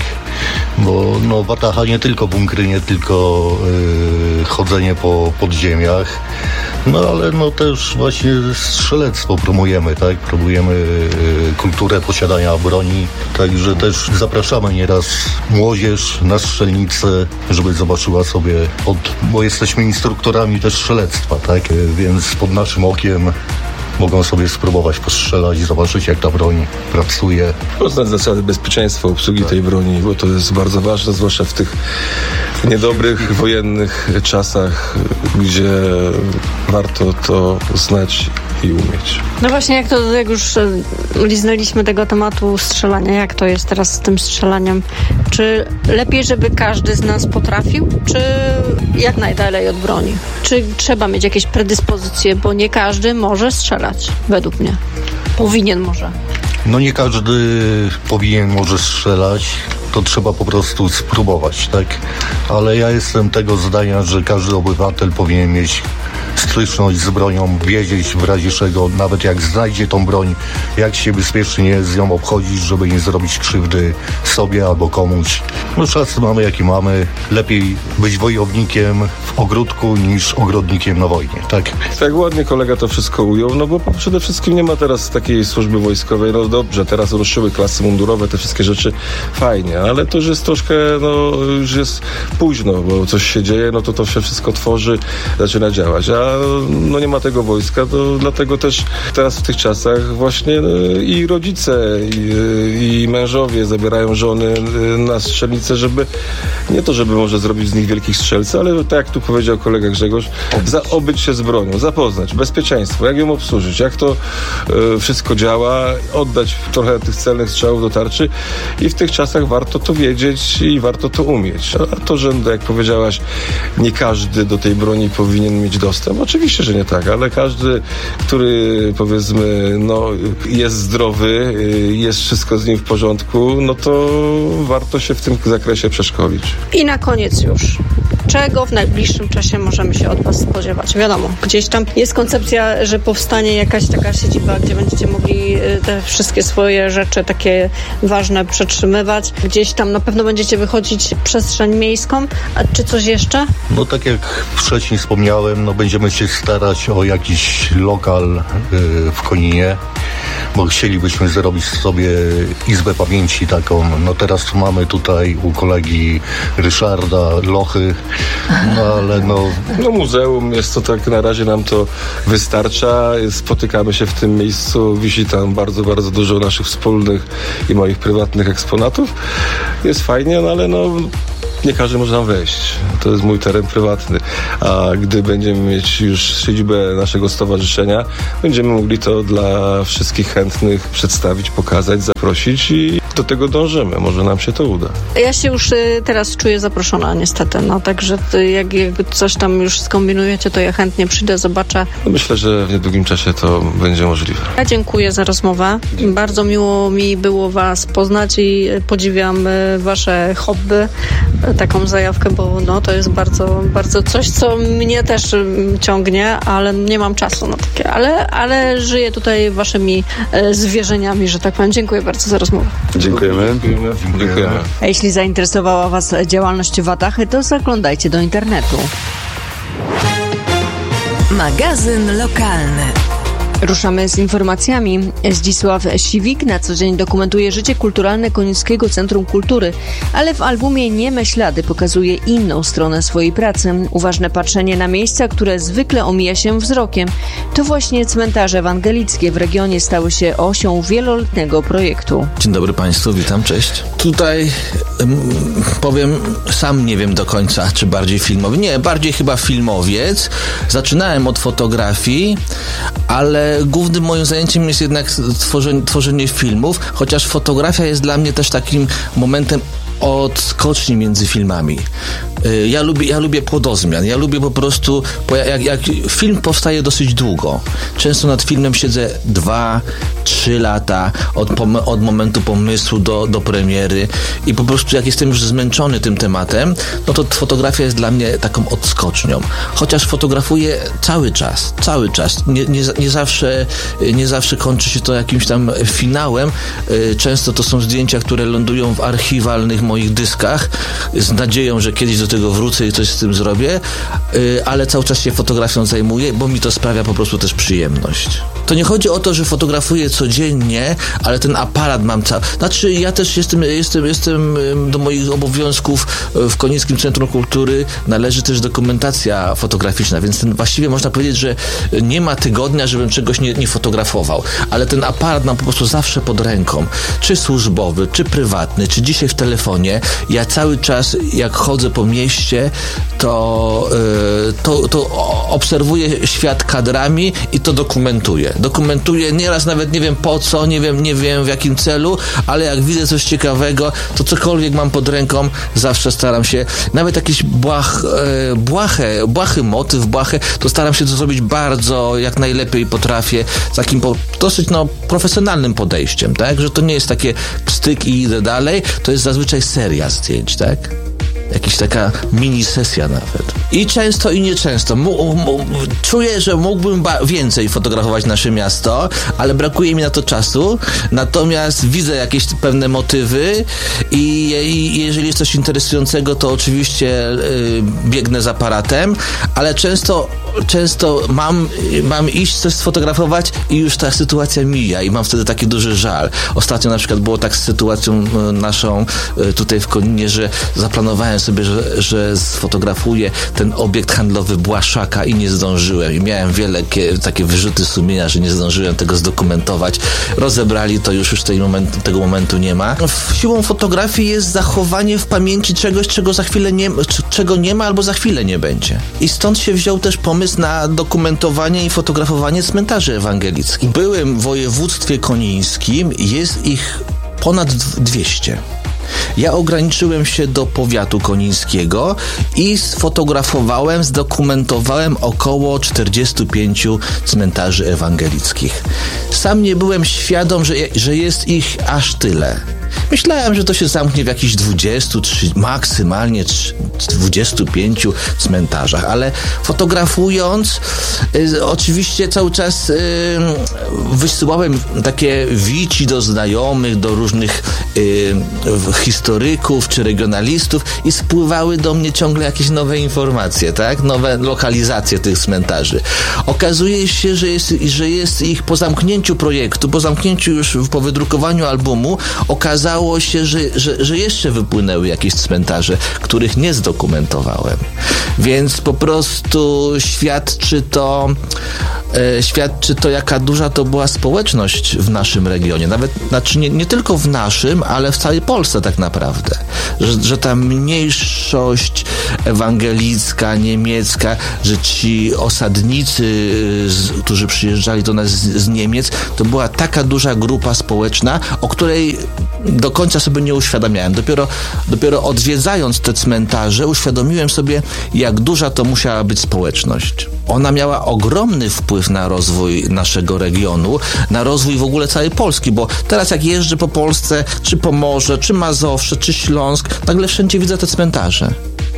Bo no, Wataha nie tylko bunkry, nie tylko yy, chodzenie po podziemiach, no ale no też właśnie strzelectwo promujemy, tak? Promujemy yy, kulturę posiadania broni, także też zapraszamy nieraz młodzież na strzelnicę, żeby zobaczyła sobie, od, bo jesteśmy instruktorami też strzelectwa, tak? Więc pod naszym okiem mogą sobie spróbować postrzelać i zobaczyć, jak ta broń pracuje. Poznać zasady bezpieczeństwa obsługi tej broni, bo to jest bardzo ważne, zwłaszcza w tych niedobrych, wojennych czasach, gdzie warto to znać i umieć. No właśnie, jak to, jak już liznęliśmy tego tematu strzelania, jak to jest teraz z tym strzelaniem? Czy lepiej, żeby każdy z nas potrafił, czy jak najdalej od broni? Czy trzeba mieć jakieś predyspozycje, bo nie każdy może strzelać, według mnie. Powinien może. No nie każdy powinien może strzelać, to trzeba po prostu spróbować, tak? Ale ja jestem tego zdania, że każdy obywatel powinien mieć styczność z bronią, wiedzieć w razie czego, nawet jak znajdzie tą broń, jak się bezpiecznie z nią obchodzić, żeby nie zrobić krzywdy sobie albo komuś. No czasy mamy jakie mamy, lepiej być wojownikiem w ogródku niż ogrodnikiem na wojnie, tak? Tak ładnie kolega to wszystko ujął, no bo przede wszystkim nie ma teraz takiej służby wojskowej, no dobrze, teraz ruszyły klasy mundurowe, te wszystkie rzeczy, fajnie, ale to już jest troszkę, no już jest późno, bo coś się dzieje, no to to się wszystko tworzy, zaczyna działać, a no nie ma tego wojska, to dlatego też teraz w tych czasach właśnie no, i rodzice i, i mężowie zabierają żony na strzelnicę, żeby nie to, żeby może zrobić z nich wielkich strzelcy, ale tak jak tu powiedział kolega Grzegorz, zaobyć się z bronią, zapoznać bezpieczeństwo, jak ją obsłużyć, jak to y, wszystko działa, oddać trochę tych celnych strzałów do tarczy i w tych czasach warto to wiedzieć i warto to umieć. A to, że jak powiedziałaś, nie każdy do tej broni powinien mieć dostęp, czasem. Oczywiście, że nie tak, ale każdy, który powiedzmy, no, jest zdrowy, jest wszystko z nim w porządku, no to warto się w tym zakresie przeszkolić. I na koniec już. Czego w najbliższym czasie możemy się od Was spodziewać? Wiadomo, gdzieś tam jest koncepcja, że powstanie jakaś taka siedziba, gdzie będziecie mogli te wszystkie swoje rzeczy takie ważne przetrzymywać. Gdzieś tam na pewno będziecie wychodzić w przestrzeń miejską. A czy coś jeszcze? No tak jak wcześniej wspomniałem, no będziemy się starać o jakiś lokal yy, w Koninie, bo chcielibyśmy zrobić sobie izbę pamięci taką. No teraz mamy tutaj u kolegi Ryszarda Lochy, no ale no... No muzeum jest to tak, na razie nam to wystarcza. Spotykamy się w tym miejscu, wisi tam bardzo, bardzo dużo naszych wspólnych i moich prywatnych eksponatów. Jest fajnie, no ale no... nie każdy może tam wejść. To jest mój teren prywatny. A gdy będziemy mieć już siedzibę naszego stowarzyszenia, będziemy mogli to dla wszystkich chętnych przedstawić, pokazać, zaprosić i do tego dążymy. Może nam się to uda. Ja się już y, teraz czuję zaproszona niestety, no także y, jak, jak coś tam już skombinujecie, to ja chętnie przyjdę, zobaczę. No myślę, że w niedługim czasie to będzie możliwe. Ja dziękuję za rozmowę. Bardzo miło mi było Was poznać i podziwiam y, Wasze hobby, y, taką zajawkę, bo no, to jest bardzo, bardzo coś, co mnie też y, ciągnie, ale nie mam czasu na takie, ale, ale żyję tutaj Waszymi y, zwierzeniami, że tak powiem. Dziękuję bardzo za rozmowę. Dziękujemy. Dziękujemy. Dziękujemy. A jeśli zainteresowała Was działalność Watachy, to zaglądajcie do internetu. Magazyn lokalny. Ruszamy z informacjami. Zdzisław Siwik na co dzień dokumentuje życie kulturalne Konińskiego Centrum Kultury, ale w albumie Nieme Ślady pokazuje inną stronę swojej pracy. Uważne patrzenie na miejsca, które zwykle omija się wzrokiem. To właśnie cmentarze ewangelickie w regionie stały się osią wieloletniego projektu. Dzień dobry Państwu, witam, cześć. Tutaj um, powiem, sam nie wiem do końca, czy bardziej filmowy. Nie, bardziej chyba filmowiec. Zaczynałem od fotografii, ale głównym moim zajęciem jest jednak tworzenie, tworzenie filmów, chociaż fotografia jest dla mnie też takim momentem odskoczni między filmami. Ja lubię, ja lubię płodozmian. Ja lubię po prostu, jak, jak film powstaje dosyć długo. Często nad filmem siedzę dwa, trzy lata od, od momentu pomysłu do, do premiery i po prostu jak jestem już zmęczony tym tematem, no to fotografia jest dla mnie taką odskocznią. Chociaż fotografuję cały czas, cały czas. Nie, nie, nie, zawsze, nie zawsze kończy się to jakimś tam finałem. Często to są zdjęcia, które lądują w archiwalnych moich dyskach z nadzieją, że kiedyś do tego wrócę i coś z tym zrobię, ale cały czas się fotografią zajmuję, bo mi to sprawia po prostu też przyjemność. To nie chodzi o to, że fotografuję codziennie, ale ten aparat mam cały... Znaczy ja też jestem, jestem, jestem do moich obowiązków w Konińskim Centrum Kultury należy też dokumentacja fotograficzna, więc ten, właściwie można powiedzieć, że nie ma tygodnia, żebym czegoś nie, nie fotografował, ale ten aparat mam po prostu zawsze pod ręką, czy służbowy, czy prywatny, czy dzisiaj w telefonie. Ja cały czas, jak chodzę po mieście, to, yy, to, to obserwuję świat kadrami i to dokumentuję. Dokumentuję, nieraz nawet nie wiem po co, nie wiem, nie wiem w jakim celu, ale jak widzę coś ciekawego, to cokolwiek mam pod ręką, zawsze staram się, nawet jakiś błah, yy, błahe, błahy motyw, błahę, to staram się to zrobić bardzo, jak najlepiej potrafię, z takim po, dosyć no, profesjonalnym podejściem, tak? Że to nie jest takie pstyk i idę dalej, to jest zazwyczaj seria zdjęć, tak? Jakaś taka mini sesja nawet. I często i nieczęsto. M- m- czuję, że mógłbym ba- więcej fotografować nasze miasto, ale brakuje mi na to czasu. Natomiast widzę jakieś pewne motywy i, i jeżeli jest coś interesującego, to oczywiście y, biegnę z aparatem, ale często często mam, mam iść coś sfotografować i już ta sytuacja mija i mam wtedy taki duży żal. Ostatnio na przykład było tak z sytuacją naszą tutaj w Koninie, że zaplanowałem sobie, że, że sfotografuję ten obiekt handlowy Błaszaka i nie zdążyłem. I miałem wiele kie, takie wyrzuty sumienia, że nie zdążyłem tego zdokumentować. Rozebrali to, już już tej moment, tego momentu nie ma. Siłą fotografii jest zachowanie w pamięci czegoś, czego za chwilę nie, czego nie ma albo za chwilę nie będzie. I stąd się wziął też pomysł na dokumentowanie i fotografowanie cmentarzy ewangelickich. Byłem w województwie konińskim, jest ich ponad dwieście. Ja ograniczyłem się do powiatu konińskiego i sfotografowałem, zdokumentowałem około czterdziestu pięciu cmentarzy ewangelickich. Sam nie byłem świadom, że, że jest ich aż tyle. Myślałem, że to się zamknie w jakichś dwudziestu, maksymalnie dwudziestu pięciu cmentarzach, ale fotografując, y, oczywiście cały czas y, wysyłałem takie wici do znajomych, do różnych y, historyków czy regionalistów i spływały do mnie ciągle jakieś nowe informacje, tak? Nowe lokalizacje tych cmentarzy. Okazuje się, że jest, że jest ich po zamknięciu projektu, po zamknięciu już, po wydrukowaniu albumu, okazało się, że, że, że jeszcze wypłynęły jakieś cmentarze, których nie zdokumentowałem. Więc po prostu świadczy to, e, świadczy to, jaka duża to była społeczność w naszym regionie. Nawet, znaczy nie, nie tylko w naszym, ale w całej Polsce tak naprawdę. Że, że ta mniejszość ewangelicka, niemiecka, że ci osadnicy, z, którzy przyjeżdżali do nas z, z Niemiec, to była taka duża grupa społeczna, o której do końca sobie nie uświadamiałem. Dopiero, dopiero odwiedzając te cmentarze uświadomiłem sobie, jak duża to musiała być społeczność. Ona miała ogromny wpływ na rozwój naszego regionu, na rozwój w ogóle całej Polski, bo teraz jak jeżdżę po Polsce, czy Pomorze, czy Mazowsze, czy Śląsk, nagle wszędzie widzę te cmentarze.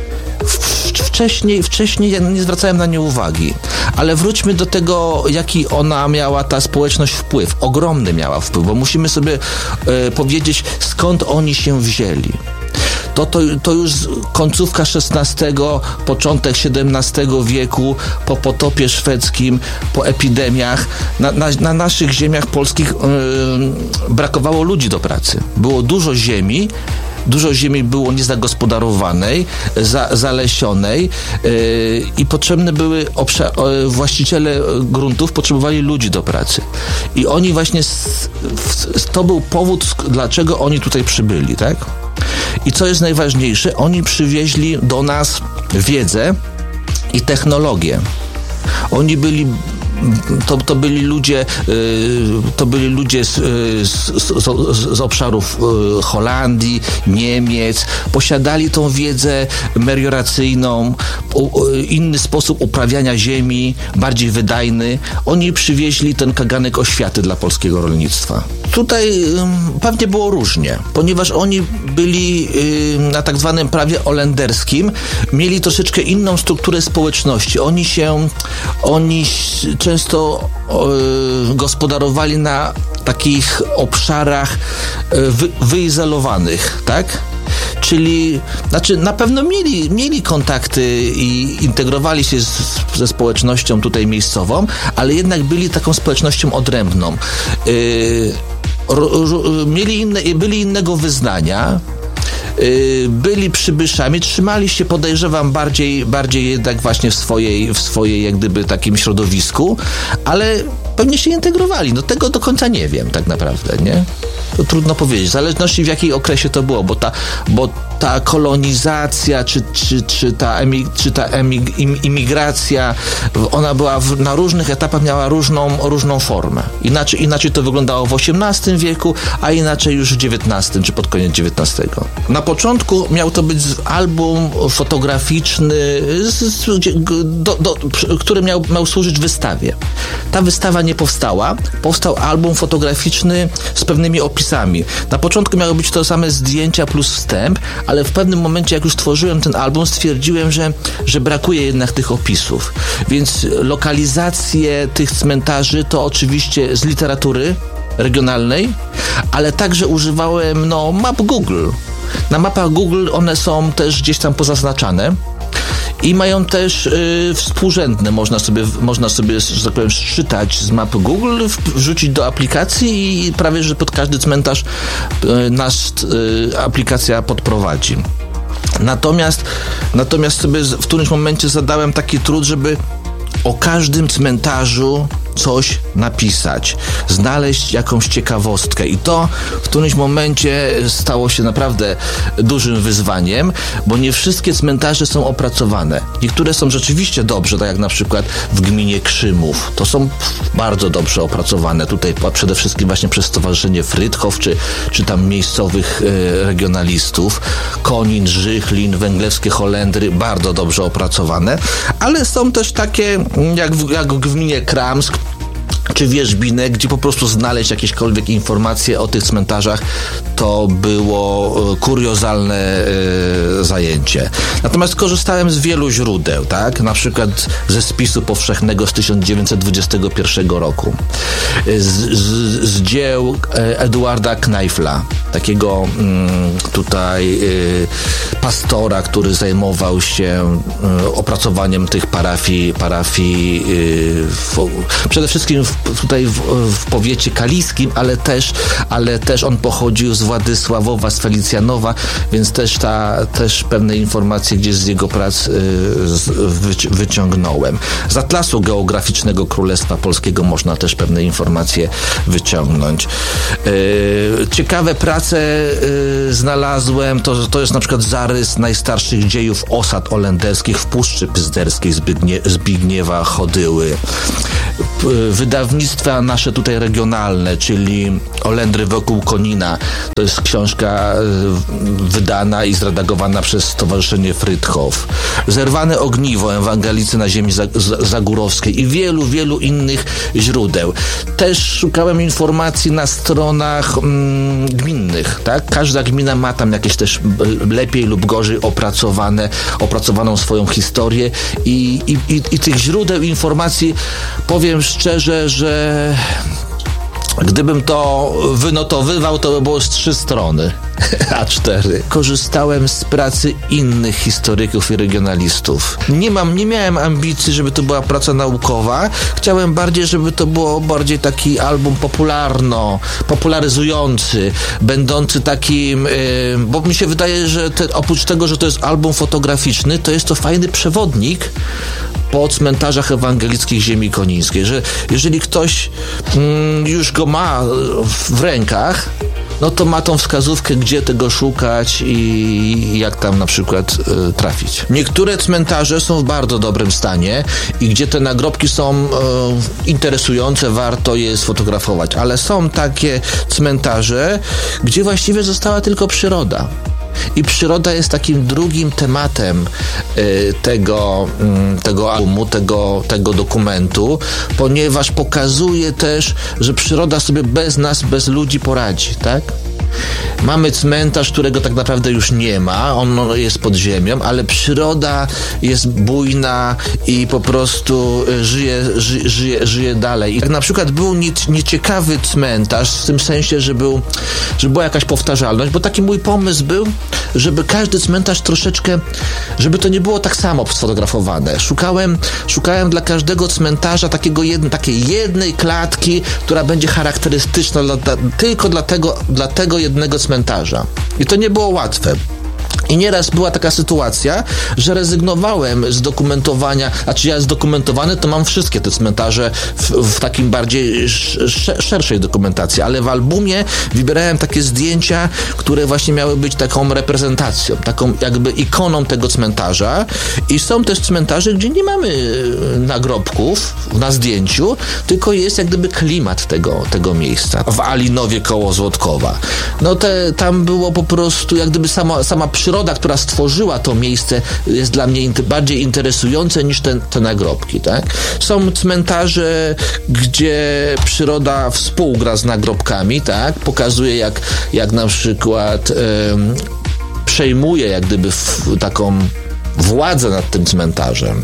Wcześniej, wcześniej ja nie zwracałem na nie uwagi, ale wróćmy do tego, jaki ona miała, ta społeczność wpływ. Ogromny miała wpływ, bo musimy sobie e, powiedzieć, skąd oni się wzięli. To, to, to już końcówka szesnastego, początek siedemnastego wieku, po potopie szwedzkim, po epidemiach, na, na, na naszych ziemiach polskich yy, brakowało ludzi do pracy. Było dużo ziemi, Dużo ziemi było niezagospodarowanej, za, zalesionej yy, i potrzebne były obszar, yy, właściciele gruntów potrzebowali ludzi do pracy. I oni właśnie, s, w, to był powód, dlaczego oni tutaj przybyli, tak? I co jest najważniejsze, oni przywieźli do nas wiedzę i technologię. Oni byli To, to byli ludzie, to byli ludzie z, z, z, z obszarów Holandii, Niemiec, posiadali tą wiedzę melioracyjną, inny sposób uprawiania ziemi, bardziej wydajny. Oni przywieźli ten kaganek oświaty dla polskiego rolnictwa. Tutaj pewnie było różnie, ponieważ oni byli na tak zwanym prawie holenderskim, mieli troszeczkę inną strukturę społeczności. Oni się, oni często y, gospodarowali na takich obszarach y, wy, wyizolowanych, tak? Czyli, znaczy na pewno mieli, mieli kontakty i integrowali się z, ze społecznością tutaj miejscową, ale jednak byli taką społecznością odrębną. Y, ro, ro, mieli inne, byli innego wyznania, byli przybyszami, trzymali się, podejrzewam, bardziej, bardziej jednak właśnie w swojej, w swojej jak gdyby takim środowisku, ale pewnie się integrowali. No tego do końca nie wiem tak naprawdę, nie? To trudno powiedzieć. W zależności w jakiej okresie to było, bo ta, bo ta kolonizacja, czy, czy, czy ta, emi, czy ta emig, im, imigracja, ona była w, na różnych etapach, miała różną, różną formę. Inaczej, inaczej to wyglądało w osiemnastym wieku, a inaczej już w dziewiętnastym, czy pod koniec dziewiętnastego. Na początku miał to być album fotograficzny, z, z, do, do, który miał, miał służyć wystawie. Ta wystawa nie powstała. Powstał album fotograficzny z pewnymi opisami. Na początku miały być to same zdjęcia plus wstęp, ale w pewnym momencie, jak już tworzyłem ten album, stwierdziłem, że, że brakuje jednak tych opisów. Więc lokalizacje tych cmentarzy to oczywiście z literatury regionalnej, ale także używałem no, map Google. Na mapach Google one są też gdzieś tam pozaznaczane i mają też y, współrzędne. Można sobie, można sobie, że tak powiem, szczytać z mapy Google, wrzucić do aplikacji i prawie, że pod każdy cmentarz y, nas y, aplikacja podprowadzi. Natomiast, natomiast sobie w którymś momencie zadałem taki trud, żeby o każdym cmentarzu coś napisać, znaleźć jakąś ciekawostkę i to w którymś momencie stało się naprawdę dużym wyzwaniem, bo nie wszystkie cmentarze są opracowane. Niektóre są rzeczywiście dobrze, tak jak na przykład w gminie Krzymów. To są bardzo dobrze opracowane. Tutaj przede wszystkim właśnie przez Stowarzyszenie Frydchow, czy, czy tam miejscowych e, regionalistów. Konin, Żychlin, Węglewskie Holendry, bardzo dobrze opracowane. Ale są też takie, jak w, jak w gminie Kramsk, czy Wierzbinek, gdzie po prostu znaleźć jakiekolwiek informacje o tych cmentarzach, to było kuriozalne e, zajęcie. Natomiast korzystałem z wielu źródeł, tak? Na przykład ze spisu powszechnego z tysiąc dziewięćset dwudziestego pierwszego roku. Z, z, z dzieł Eduarda Kneifla, takiego mm, tutaj y, pastora, który zajmował się y, opracowaniem tych parafii, parafii y, w, przede wszystkim w, tutaj w, w powiecie kaliskim, ale też, ale też on pochodził z Władysławowa, z Felicjanowa, więc też, ta, też pewne informacje gdzieś z jego prac y, z, wyci- wyciągnąłem. Z Atlasu Geograficznego Królestwa Polskiego można też pewne informacje wyciągnąć. Y, ciekawe prace y, znalazłem, to, to jest na przykład zarys najstarszych dziejów osad holenderskich w Puszczy Pyzderskiej Zbignie, Zbigniewa Chodyły. Y, wydawnictwa nasze tutaj regionalne, czyli Olendry wokół Konina. To jest książka y, wydana i zredagowana przez Stowarzyszenie Frydchow. Zerwane ogniwo, Ewangelicy na ziemi zagórowskiej i wielu, wielu innych źródeł. Też szukałem informacji na stronach mm, gminnych, tak? Każda gmina ma tam jakieś też lepiej lub gorzej opracowane, opracowaną swoją historię i, i, i, i tych źródeł informacji, powiem szczerze, że gdybym to wynotowywał, to by było z trzy strony, a cztery. Korzystałem z pracy innych historyków i regionalistów. Nie mam, nie miałem ambicji, żeby to była praca naukowa. Chciałem bardziej, żeby to było bardziej taki album popularno, popularyzujący, będący takim, yy, bo mi się wydaje, że te, oprócz tego, że to jest album fotograficzny, to jest to fajny przewodnik po cmentarzach ewangelickich ziemi konińskiej, że jeżeli ktoś mm, już go ma w rękach, no to ma tą wskazówkę, gdzie tego szukać i jak tam na przykład y, trafić. Niektóre cmentarze są w bardzo dobrym stanie i gdzie te nagrobki są y, interesujące, warto je sfotografować, ale są takie cmentarze, gdzie właściwie została tylko przyroda. I przyroda jest takim drugim tematem y, tego, y, tego albumu, tego, tego dokumentu, ponieważ pokazuje też, że przyroda sobie bez nas, bez ludzi poradzi, tak? Mamy cmentarz, którego tak naprawdę już nie ma, on jest pod ziemią, ale przyroda jest bujna i po prostu żyje, ży, żyje, żyje dalej. I tak na przykład był nie, nieciekawy cmentarz, w tym sensie, że, był, że była jakaś powtarzalność, bo taki mój pomysł był, żeby każdy cmentarz troszeczkę, żeby to nie było tak samo sfotografowane. Szukałem, szukałem dla każdego cmentarza takiego jedno, takiej jednej klatki, która będzie charakterystyczna dla, dla, tylko dla tego, dla tego jednego cmentarza. I to nie było łatwe. I nieraz była taka sytuacja, że rezygnowałem z dokumentowania, a czy ja zdokumentowany, to mam wszystkie te cmentarze w, w takim bardziej sz, szerszej dokumentacji, ale w albumie wybierałem takie zdjęcia, które właśnie miały być taką reprezentacją, taką jakby ikoną tego cmentarza. I są też cmentarze, gdzie nie mamy nagrobków na zdjęciu, tylko jest jak gdyby klimat tego, tego miejsca. W Alinowie koło Złotkowa. No te, tam było po prostu jak gdyby sama, sama przyroda, która stworzyła to miejsce, jest dla mnie int- bardziej interesujące niż te, te nagrobki, tak? Są cmentarze, gdzie przyroda współgra z nagrobkami, tak? Pokazuje jak, jak na przykład ym, przejmuje jak gdyby w, taką władzę nad tym cmentarzem.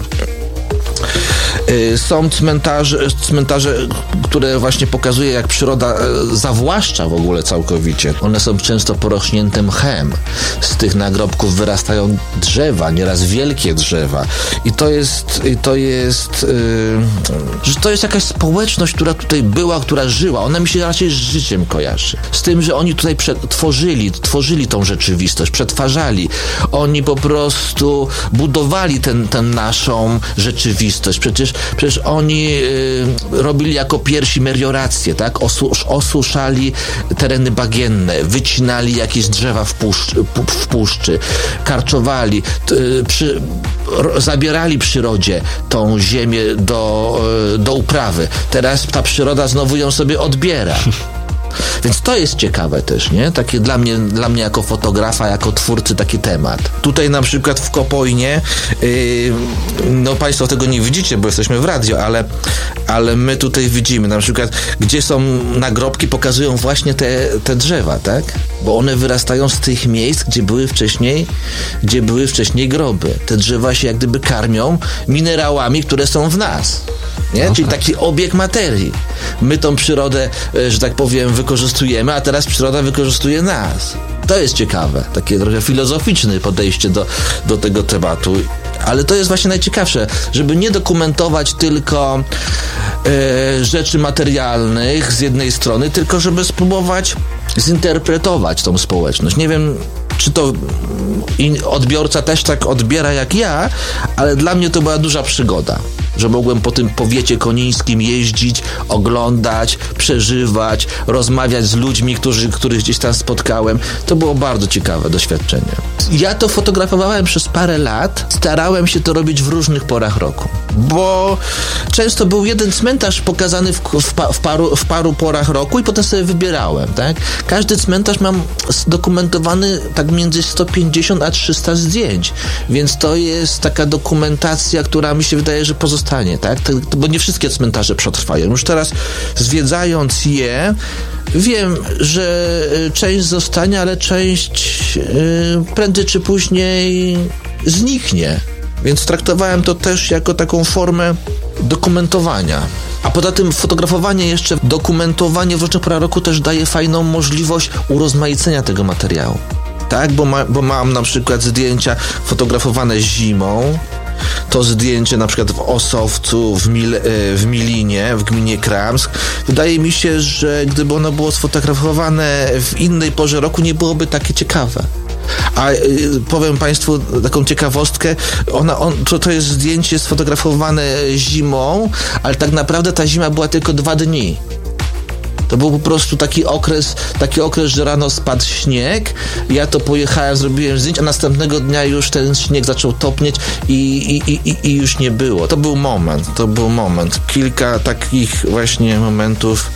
Są cmentarze, cmentarze, które właśnie pokazuje, jak przyroda zawłaszcza w ogóle całkowicie. One są często porośnięte mchem. Z tych nagrobków wyrastają drzewa, nieraz wielkie drzewa. I to jest, i to jest, yy, że to jest jakaś społeczność, która tutaj była, która żyła. Ona mi się raczej z życiem kojarzy. Z tym, że oni tutaj tworzyli, tworzyli tą rzeczywistość, przetwarzali. Oni po prostu budowali ten, ten naszą rzeczywistość. Przecież przecież oni y, robili jako pierwsi meliorację, tak? Osu- osuszali tereny bagienne, wycinali jakieś drzewa w, puszczy, w puszczy, karczowali, y, przy, r- zabierali przyrodzie tą ziemię do, y, do uprawy. Teraz ta przyroda znowu ją sobie odbiera. Więc to jest ciekawe też, nie? Takie dla mnie, dla mnie jako fotografa, jako twórcy taki temat. Tutaj na przykład w Kopojnie, yy, no Państwo tego nie widzicie, bo jesteśmy w radio, ale, ale my tutaj widzimy na przykład, gdzie są nagrobki, pokazują właśnie te, te drzewa, tak? Bo one wyrastają z tych miejsc, gdzie były wcześniej, gdzie były wcześniej groby. Te drzewa się jak gdyby karmią minerałami, które są w nas. Nie? No Czyli tak. taki obieg materii. My tą przyrodę, że tak powiem, wykorzystujemy, a teraz przyroda wykorzystuje nas. To jest ciekawe. Takie trochę filozoficzne podejście do, do tego tematu. Ale to jest właśnie najciekawsze, żeby nie dokumentować tylko e, rzeczy materialnych z jednej strony, tylko żeby spróbować zinterpretować tą społeczność. Nie wiem, czy to odbiorca też tak odbiera jak ja, ale dla mnie to była duża przygoda, że mogłem po tym powiecie konińskim jeździć, oglądać, przeżywać, rozmawiać z ludźmi, którzy, których gdzieś tam spotkałem. To było bardzo ciekawe doświadczenie. Ja to fotografowałem przez parę lat, starałem się to robić w różnych porach roku, bo często był jeden cmentarz pokazany w, w, w, paru, w paru porach roku i potem sobie wybierałem, tak? Każdy cmentarz mam zdokumentowany tak między sto pięćdziesiąt a trzysta zdjęć, więc to jest taka dokumentacja, która mi się wydaje, że pozostanie, tak? To, bo nie wszystkie cmentarze przetrwają. Już teraz zwiedzając je, wiem, że część zostanie, ale część yy, prędzej czy później zniknie. Więc traktowałem to też jako taką formę dokumentowania. A poza tym fotografowanie jeszcze, dokumentowanie w różnych porach roku też daje fajną możliwość urozmaicenia tego materiału. Tak, bo, ma, bo mam na przykład zdjęcia fotografowane zimą, to zdjęcie na przykład w Osowcu, w, Mil, w Milinie, w gminie Kramsk. Wydaje mi się, że gdyby ono było sfotografowane w innej porze roku, nie byłoby takie ciekawe. A y, powiem Państwu taką ciekawostkę, ona, on, to, to jest zdjęcie sfotografowane zimą, ale tak naprawdę ta zima była tylko dwa dni. To był po prostu taki okres, taki okres, że rano spadł śnieg, ja to pojechałem, zrobiłem zdjęć, a następnego dnia już ten śnieg zaczął topnieć i, i, i, i już nie było. To był moment, to był moment. Kilka takich właśnie momentów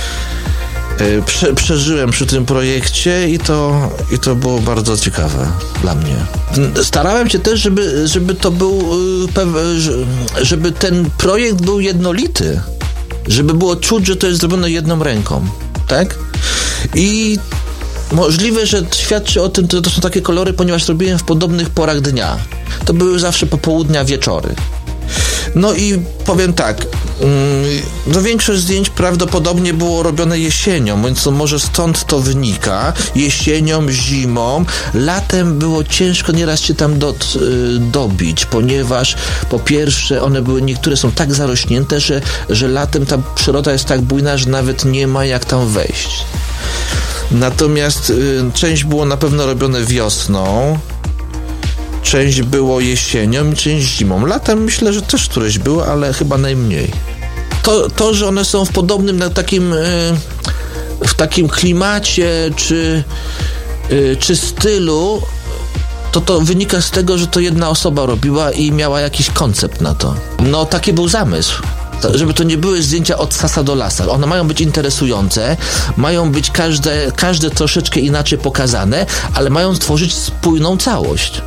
yy, prze, przeżyłem przy tym projekcie i to, i to było bardzo ciekawe dla mnie. Starałem się też, żeby, żeby to był, yy, żeby ten projekt był jednolity. Żeby było czuć, że to jest zrobione jedną ręką, tak? I możliwe, że świadczy o tym, że to są takie kolory, ponieważ robiłem w podobnych porach dnia. To były zawsze popołudnia, wieczory. No i powiem tak, no większość zdjęć prawdopodobnie było robione jesienią, więc to może stąd to wynika. Jesienią, zimą. Latem było ciężko nieraz się tam do, dobić, ponieważ po pierwsze one były, niektóre są tak zarośnięte, że, że latem ta przyroda jest tak bujna, że nawet nie ma jak tam wejść. Natomiast y, część było na pewno robione wiosną, część było jesienią i część zimą. Latem myślę, że też któreś było, ale chyba najmniej. To, to że one są w podobnym na takim, w takim klimacie czy, czy stylu, to to wynika z tego, że to jedna osoba robiła i miała jakiś koncept na to. No taki był zamysł. Żeby to nie były zdjęcia od sasa do lasa. One mają być interesujące, mają być każde, każde troszeczkę inaczej pokazane, ale mają stworzyć spójną całość.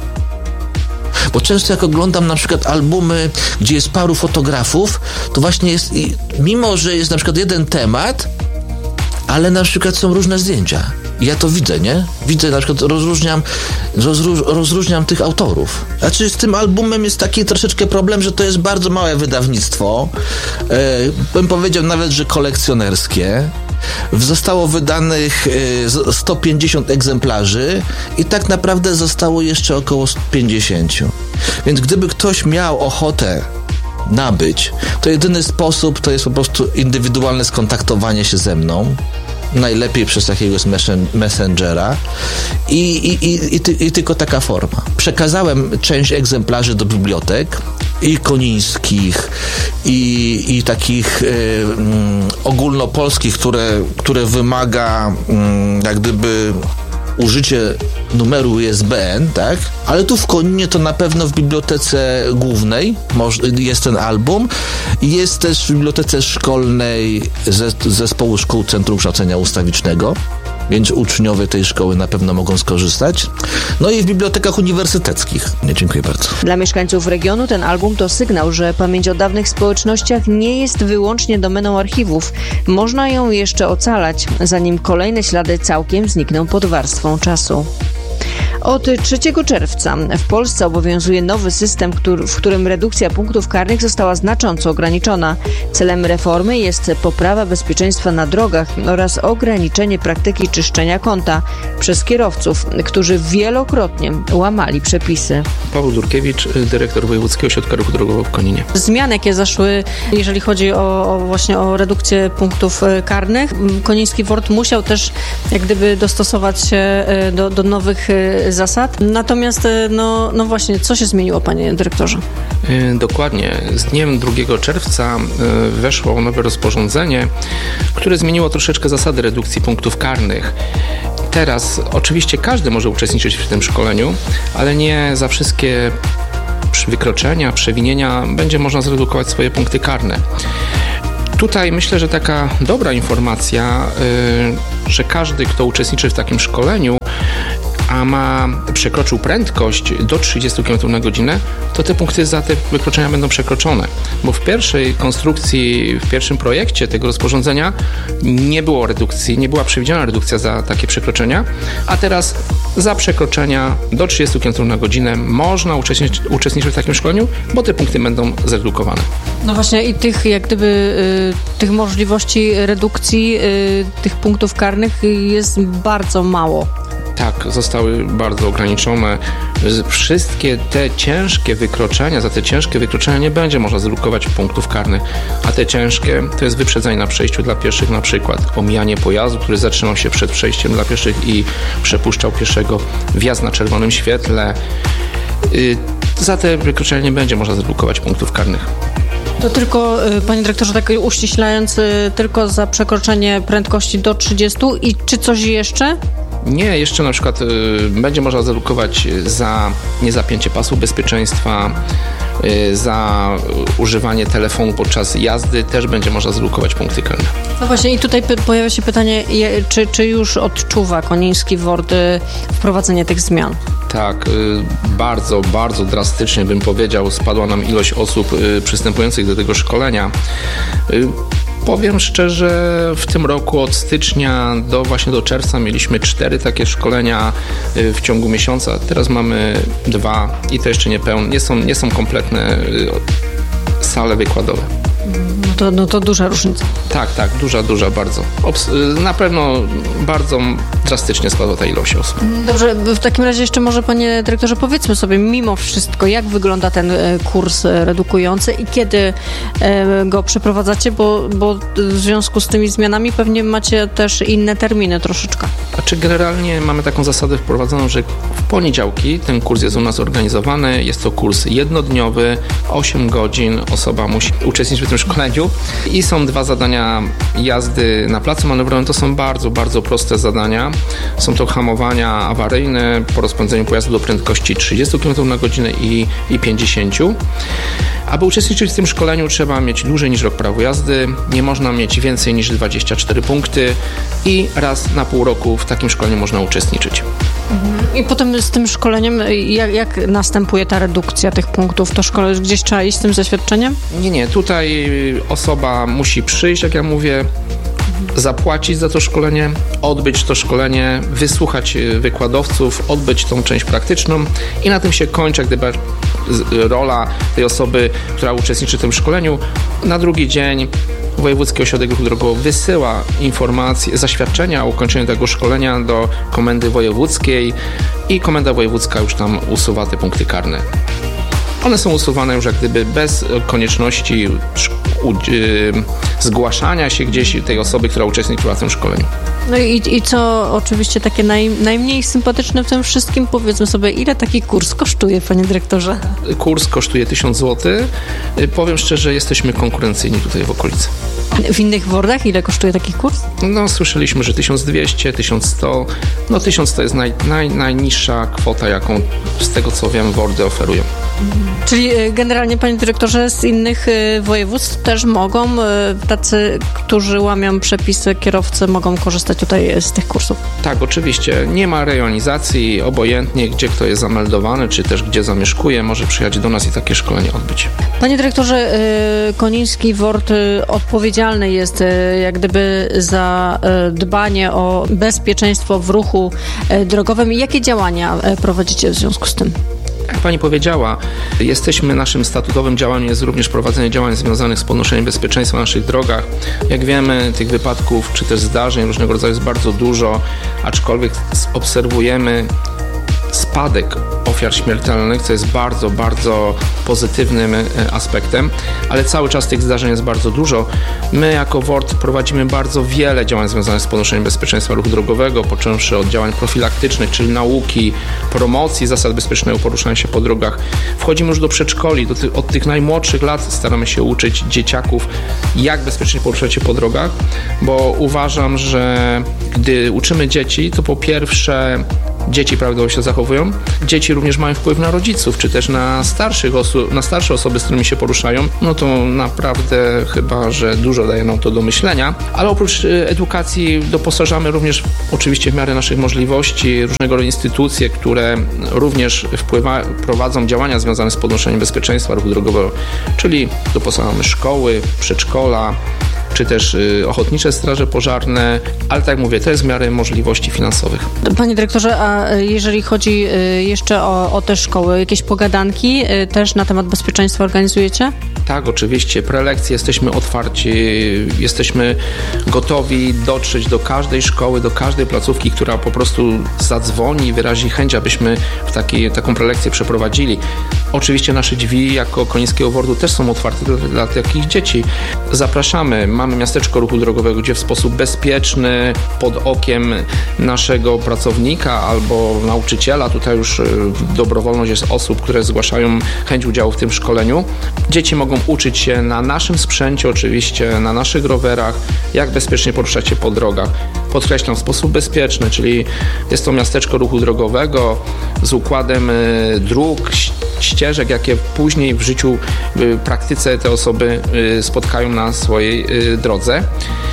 Bo często jak oglądam na przykład albumy, gdzie jest paru fotografów, to właśnie jest, mimo że jest na przykład jeden temat, ale na przykład są różne zdjęcia. I ja to widzę, nie? Widzę, na przykład rozróżniam, rozróż, rozróżniam tych autorów. Znaczy z tym albumem jest taki troszeczkę problem, że to jest bardzo małe wydawnictwo. E, bym powiedział nawet, że kolekcjonerskie. Zostało wydanych e, sto pięćdziesiąt egzemplarzy i tak naprawdę zostało jeszcze około pięćdziesiąt. Więc gdyby ktoś miał ochotę nabyć, to jedyny sposób to jest po prostu indywidualne skontaktowanie się ze mną. najlepiej przez jakiegoś messengera i, i, i, i, ty, i tylko taka forma. Przekazałem część egzemplarzy do bibliotek i konińskich, i, i takich y, mm, ogólnopolskich, które, które wymaga mm, jak gdyby użycie numeru U S B N, tak? Ale tu w Koninie to na pewno w bibliotece głównej jest ten album. Jest też w bibliotece szkolnej Zespołu Szkół Centrum Kształcenia Ustawicznego, więc uczniowie tej szkoły na pewno mogą skorzystać. No i w bibliotekach uniwersyteckich. Nie, dziękuję bardzo. Dla mieszkańców regionu ten album to sygnał, że pamięć o dawnych społecznościach nie jest wyłącznie domeną archiwów. Można ją jeszcze ocalać, zanim kolejne ślady całkiem znikną pod warstwą czasu. Od trzeciego czerwca w Polsce obowiązuje nowy system, który, w którym redukcja punktów karnych została znacząco ograniczona. Celem reformy jest poprawa bezpieczeństwa na drogach oraz ograniczenie praktyki czyszczenia konta przez kierowców, którzy wielokrotnie łamali przepisy. Paweł Durkiewicz, dyrektor Wojewódzkiego Ośrodka Ruchu Drogowego w Koninie. Zmiany, jakie zaszły, jeżeli chodzi o, o właśnie o redukcję punktów karnych, koniński W O R D musiał też jak gdyby dostosować się do, do nowych zasad. Natomiast no, no właśnie, co się zmieniło, panie dyrektorze? Dokładnie. Z dniem drugiego czerwca weszło nowe rozporządzenie, które zmieniło troszeczkę zasady redukcji punktów karnych. Teraz oczywiście każdy może uczestniczyć w tym szkoleniu, ale nie za wszystkie wykroczenia, przewinienia będzie można zredukować swoje punkty karne. Tutaj myślę, że taka dobra informacja, że każdy, kto uczestniczy w takim szkoleniu, a ma, przekroczył prędkość do trzydziestu kilometrów na godzinę, to te punkty za te wykroczenia będą przekroczone. Bo w pierwszej konstrukcji, w pierwszym projekcie tego rozporządzenia nie było redukcji, nie była przewidziana redukcja za takie przekroczenia, a teraz za przekroczenia do trzydziestu kilometrów na godzinę można uczestniczyć, uczestniczyć w takim szkoleniu, bo te punkty będą zredukowane. No właśnie i tych jak gdyby y, tych możliwości redukcji y, tych punktów karnych jest bardzo mało. Tak, zostały bardzo ograniczone. Wszystkie te ciężkie wykroczenia, za te ciężkie wykroczenia nie będzie można zredukować punktów karnych, a te ciężkie to jest wyprzedzenie na przejściu dla pieszych, na przykład omijanie pojazdu, który zatrzymał się przed przejściem dla pieszych i przepuszczał pieszego, wjazd na czerwonym świetle. Za te wykroczenia nie będzie można zredukować punktów karnych. To tylko, panie dyrektorze, tak uściślając, tylko za przekroczenie prędkości do trzydziestu i czy coś jeszcze? Nie, jeszcze na przykład y, będzie można zredukować za niezapięcie pasów bezpieczeństwa, y, za używanie telefonu podczas jazdy też będzie można zredukować punkty karne. No właśnie i tutaj p- pojawia się pytanie, je, czy, czy już odczuwa koniński W O R D wprowadzenie tych zmian? Tak, y, bardzo, bardzo drastycznie bym powiedział, spadła nam ilość osób y, przystępujących do tego szkolenia. Y, Powiem szczerze, w tym roku od stycznia do właśnie do czerwca mieliśmy cztery takie szkolenia w ciągu miesiąca. Teraz mamy dwa i to jeszcze nie pełne, nie są, nie są kompletne sale wykładowe. No to, no to duża różnica. Tak, tak, duża, duża bardzo. Obs- na pewno bardzo drastycznie spadła ta ilość osób. Dobrze, w takim razie jeszcze może, panie dyrektorze, powiedzmy sobie mimo wszystko, jak wygląda ten kurs redukujący i kiedy go przeprowadzacie, bo, bo w związku z tymi zmianami pewnie macie też inne terminy troszeczkę. Znaczy generalnie mamy taką zasadę wprowadzoną, że w poniedziałki ten kurs jest u nas organizowany. Jest to kurs jednodniowy, osiem godzin. Osoba musi uczestniczyć w tym szkoleniu i są dwa zadania jazdy na placu manewrowym. To są bardzo, bardzo proste zadania. Są to hamowania awaryjne po rozpędzeniu pojazdu do prędkości trzydziestu kilometrów na godzinę i, i pięćdziesięciu. Aby uczestniczyć w tym szkoleniu trzeba mieć dłużej niż rok prawo jazdy, nie można mieć więcej niż dwadzieścia cztery punkty i raz na pół roku w takim szkoleniu można uczestniczyć. I potem z tym szkoleniem, jak, jak następuje ta redukcja tych punktów? To szkole gdzieś trzeba iść z tym zaświadczeniem? Nie, nie. Tutaj osoba musi przyjść, jak ja mówię, zapłacić za to szkolenie, odbyć to szkolenie, wysłuchać wykładowców, odbyć tą część praktyczną i na tym się kończy jak gdyby rola tej osoby, która uczestniczy w tym szkoleniu. Na drugi dzień Wojewódzki Ośrodek Ruchu Drogowego wysyła informacje, zaświadczenia o ukończeniu tego szkolenia do Komendy Wojewódzkiej i Komenda Wojewódzka już tam usuwa te punkty karne. One są usuwane już jak gdyby bez konieczności zgłaszania się gdzieś tej osoby, która uczestniczyła w tym szkoleniu. No i, i co oczywiście takie naj, najmniej sympatyczne w tym wszystkim, powiedzmy sobie, ile taki kurs kosztuje, panie dyrektorze? Kurs kosztuje tysiąc złotych. Powiem szczerze, jesteśmy konkurencyjni tutaj w okolicy. W innych wordach ile kosztuje taki kurs? No, słyszeliśmy, że tysiąc dwieście, tysiąc sto. No, tysiąc to jest naj, naj, najniższa kwota, jaką z tego co wiem wordy oferują. Czyli generalnie, panie dyrektorze, z innych województw też mogą, tacy, którzy łamią przepisy, kierowcy mogą korzystać tutaj z tych kursów? Tak, oczywiście. Nie ma rejonizacji, obojętnie gdzie kto jest zameldowany, czy też gdzie zamieszkuje, może przyjechać do nas i takie szkolenie odbyć. Panie dyrektorze, Koniński WORD odpowiedzialny jest jak gdyby za dbanie o bezpieczeństwo w ruchu drogowym. Jakie działania prowadzicie w związku z tym? Jak pani powiedziała, jesteśmy, naszym statutowym działaniem jest również prowadzenie działań związanych z podnoszeniem bezpieczeństwa na naszych drogach. Jak wiemy, tych wypadków czy też zdarzeń różnego rodzaju jest bardzo dużo, aczkolwiek obserwujemy spadek ofiar śmiertelnych, co jest bardzo, bardzo pozytywnym aspektem, ale cały czas tych zdarzeń jest bardzo dużo. My jako WORD prowadzimy bardzo wiele działań związanych z podnoszeniem bezpieczeństwa ruchu drogowego, począwszy od działań profilaktycznych, czyli nauki, promocji zasad bezpiecznego poruszania się po drogach. Wchodzimy już do przedszkoli, do ty- od tych najmłodszych lat staramy się uczyć dzieciaków, jak bezpiecznie poruszać się po drogach, bo uważam, że gdy uczymy dzieci, to po pierwsze dzieci prawidłowo się zachowują. Dzieci również mają wpływ na rodziców, czy też na starszych osób, na starsze osoby, z którymi się poruszają. No to naprawdę chyba, że dużo daje nam to do myślenia. Ale oprócz edukacji doposażamy również oczywiście w miarę naszych możliwości różnego rodzaju instytucje, które również wpływa, prowadzą działania związane z podnoszeniem bezpieczeństwa ruchu drogowego, czyli doposażamy szkoły, przedszkola, czy też y, ochotnicze straże pożarne, ale tak jak mówię, to jest w miarę możliwości finansowych. Panie dyrektorze, a jeżeli chodzi y, jeszcze o, o te szkoły, jakieś pogadanki y, też na temat bezpieczeństwa organizujecie? Tak, oczywiście. Prelekcje, jesteśmy otwarci, jesteśmy gotowi dotrzeć do każdej szkoły, do każdej placówki, która po prostu zadzwoni i wyrazi chęć, abyśmy w taki, taką prelekcję przeprowadzili. Oczywiście nasze drzwi jako Konińskiego WORD-u też są otwarte dla, dla takich dzieci. Zapraszamy. Mamy miasteczko ruchu drogowego, gdzie w sposób bezpieczny, pod okiem naszego pracownika albo nauczyciela, tutaj już dobrowolność jest osób, które zgłaszają chęć udziału w tym szkoleniu. Dzieci mogą uczyć się na naszym sprzęcie, oczywiście na naszych rowerach, jak bezpiecznie poruszać się po drogach. Podkreślam, w sposób bezpieczny, czyli jest to miasteczko ruchu drogowego z układem dróg, ścieżek, jakie później w życiu, w praktyce te osoby spotkają na swojej drodze.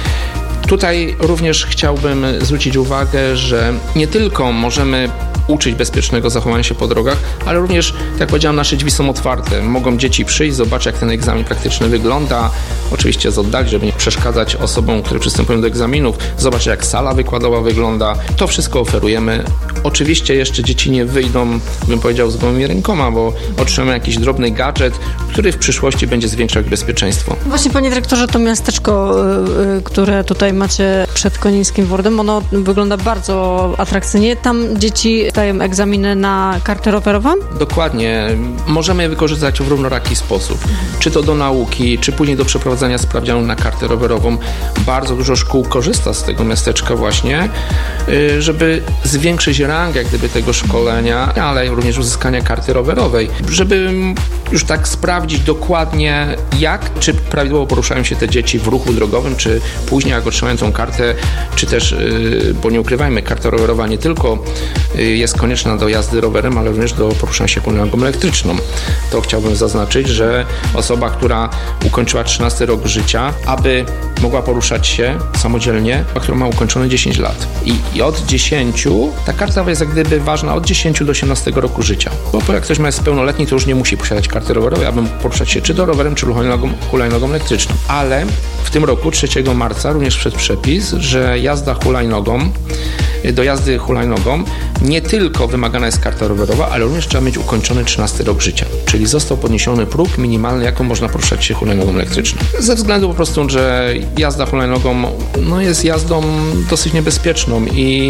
Tutaj również chciałbym zwrócić uwagę, że nie tylko możemy uczyć bezpiecznego zachowania się po drogach, ale również, tak jak powiedziałem, nasze drzwi są otwarte. Mogą dzieci przyjść, zobaczyć, jak ten egzamin praktyczny wygląda, oczywiście z oddali, żeby nie przeszkadzać osobom, które przystępują do egzaminów, zobaczyć, jak sala wykładowa wygląda. To wszystko oferujemy. Oczywiście jeszcze dzieci nie wyjdą, bym powiedział, z gołymi rękoma, bo otrzymają jakiś drobny gadżet, który w przyszłości będzie zwiększał ich bezpieczeństwo. Właśnie, panie dyrektorze, to miasteczko, które tutaj macie przed Konińskim WORD-em, ono wygląda bardzo atrakcyjnie. Tam dzieci zdają egzaminy na kartę rowerową? Dokładnie. Możemy je wykorzystać w różnoraki sposób. Czy to do nauki, czy później do przeprowadzania sprawdzianu na kartę rowerową. Bardzo dużo szkół korzysta z tego miasteczka właśnie, żeby zwiększyć rangę jak gdyby tego szkolenia, ale również uzyskania karty rowerowej, żeby już tak sprawdzić dokładnie jak, czy prawidłowo poruszają się te dzieci w ruchu drogowym, czy później jak otrzymają tą kartę, czy też, bo nie ukrywajmy, karta rowerowa nie tylko jest konieczna do jazdy rowerem, ale również do poruszania się hulajnogą elektryczną. To chciałbym zaznaczyć, że osoba, która ukończyła trzynasty rok życia, aby mogła poruszać się samodzielnie, a która ma ukończone dziesięć lat. I, i od dziesięciu, ta karta jest jak gdyby ważna od dziesięciu do osiemnastego roku życia. Bo jak ktoś ma jest pełnoletni, to już nie musi posiadać karty rowerowej, aby mógł poruszać się czy do rowerem, czy hulajnogą, hulajnogą elektryczną. Ale w tym roku, trzeciego marca, również wszedł przepis, że jazda hulajnogą do jazdy hulajnogą nie tylko wymagana jest karta rowerowa, ale również trzeba mieć ukończony trzynasty rok życia. Czyli został podniesiony próg minimalny, jaką można poruszać się hulajnogą elektryczną. Ze względu po prostu, że jazda hulajnogą no, jest jazdą dosyć niebezpieczną i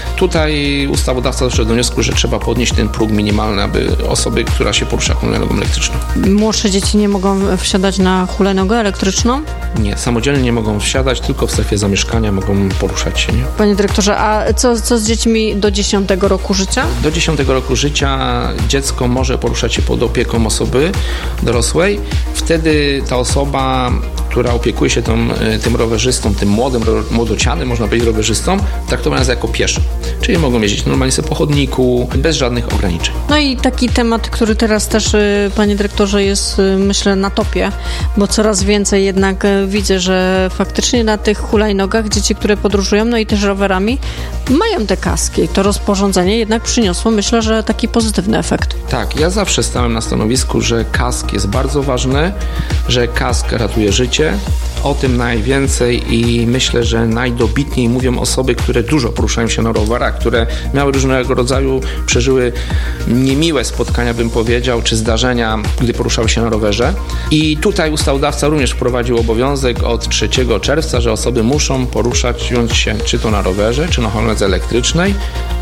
tutaj ustawodawca doszedł do wniosku, że trzeba podnieść ten próg minimalny, aby osoby, która się porusza hulajnogą elektryczną. Młodsze dzieci nie mogą wsiadać na hulajnogę elektryczną? Nie, samodzielnie nie mogą wsiadać, tylko w strefie zamieszkania mogą poruszać się. Nie? Panie dyrektorze, a co, co z dziećmi do dziesiątego roku życia? Do dziesiątego roku życia dziecko może poruszać się pod opieką osoby dorosłej. Wtedy ta osoba, która opiekuje się tą, tym rowerzystą, tym młodym, młodocianym, można powiedzieć rowerzystą, traktowana jest jako pieszo. Czyli mogą jeździć normalnie sobie po chodniku, bez żadnych ograniczeń. No i taki temat, który teraz też, panie dyrektorze, jest myślę na topie, bo coraz więcej jednak widzę, że faktycznie na tych hulajnogach dzieci, które podróżują, no i też rowerami, mają te kaski. To rozporządzenie jednak przyniosło, myślę, że taki pozytywny efekt. Tak, ja zawsze stałem na stanowisku, że kask jest bardzo ważny, że kask ratuje życie. O tym najwięcej i myślę, że najdobitniej mówią osoby, które dużo poruszają się na rowerach, które miały różnego rodzaju, przeżyły niemiłe spotkania, bym powiedział, czy zdarzenia, gdy poruszały się na rowerze. I tutaj ustawodawca również wprowadził obowiązek od trzeciego czerwca, że osoby muszą poruszać się czy to na rowerze, czy na hulajnodze elektrycznej,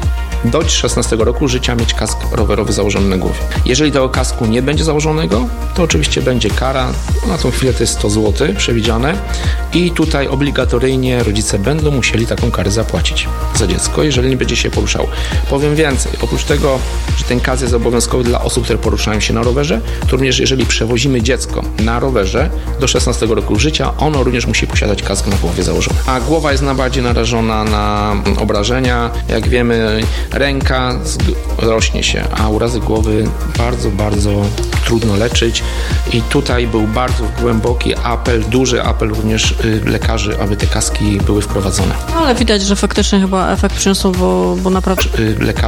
do szesnastego roku życia mieć kask rowerowy założony na głowie. Jeżeli tego kasku nie będzie założonego, to oczywiście będzie kara. Na tą chwilę to jest sto złotych przewidziane i tutaj obligatoryjnie rodzice będą musieli taką karę zapłacić za dziecko, jeżeli nie będzie się poruszał. Powiem więcej, oprócz tego, że ten kask jest obowiązkowy dla osób, które poruszają się na rowerze, to również jeżeli przewozimy dziecko na rowerze do szesnastego roku życia, ono również musi posiadać kask na głowie założony. A głowa jest najbardziej narażona na obrażenia. Jak wiemy, ręka rośnie się, a urazy głowy bardzo, bardzo trudno leczyć i tutaj był bardzo głęboki apel, duży apel również lekarzy, aby te kaski były wprowadzone. No, ale widać, że faktycznie chyba efekt przyniosło, bo, bo naprawdę... Lekarzy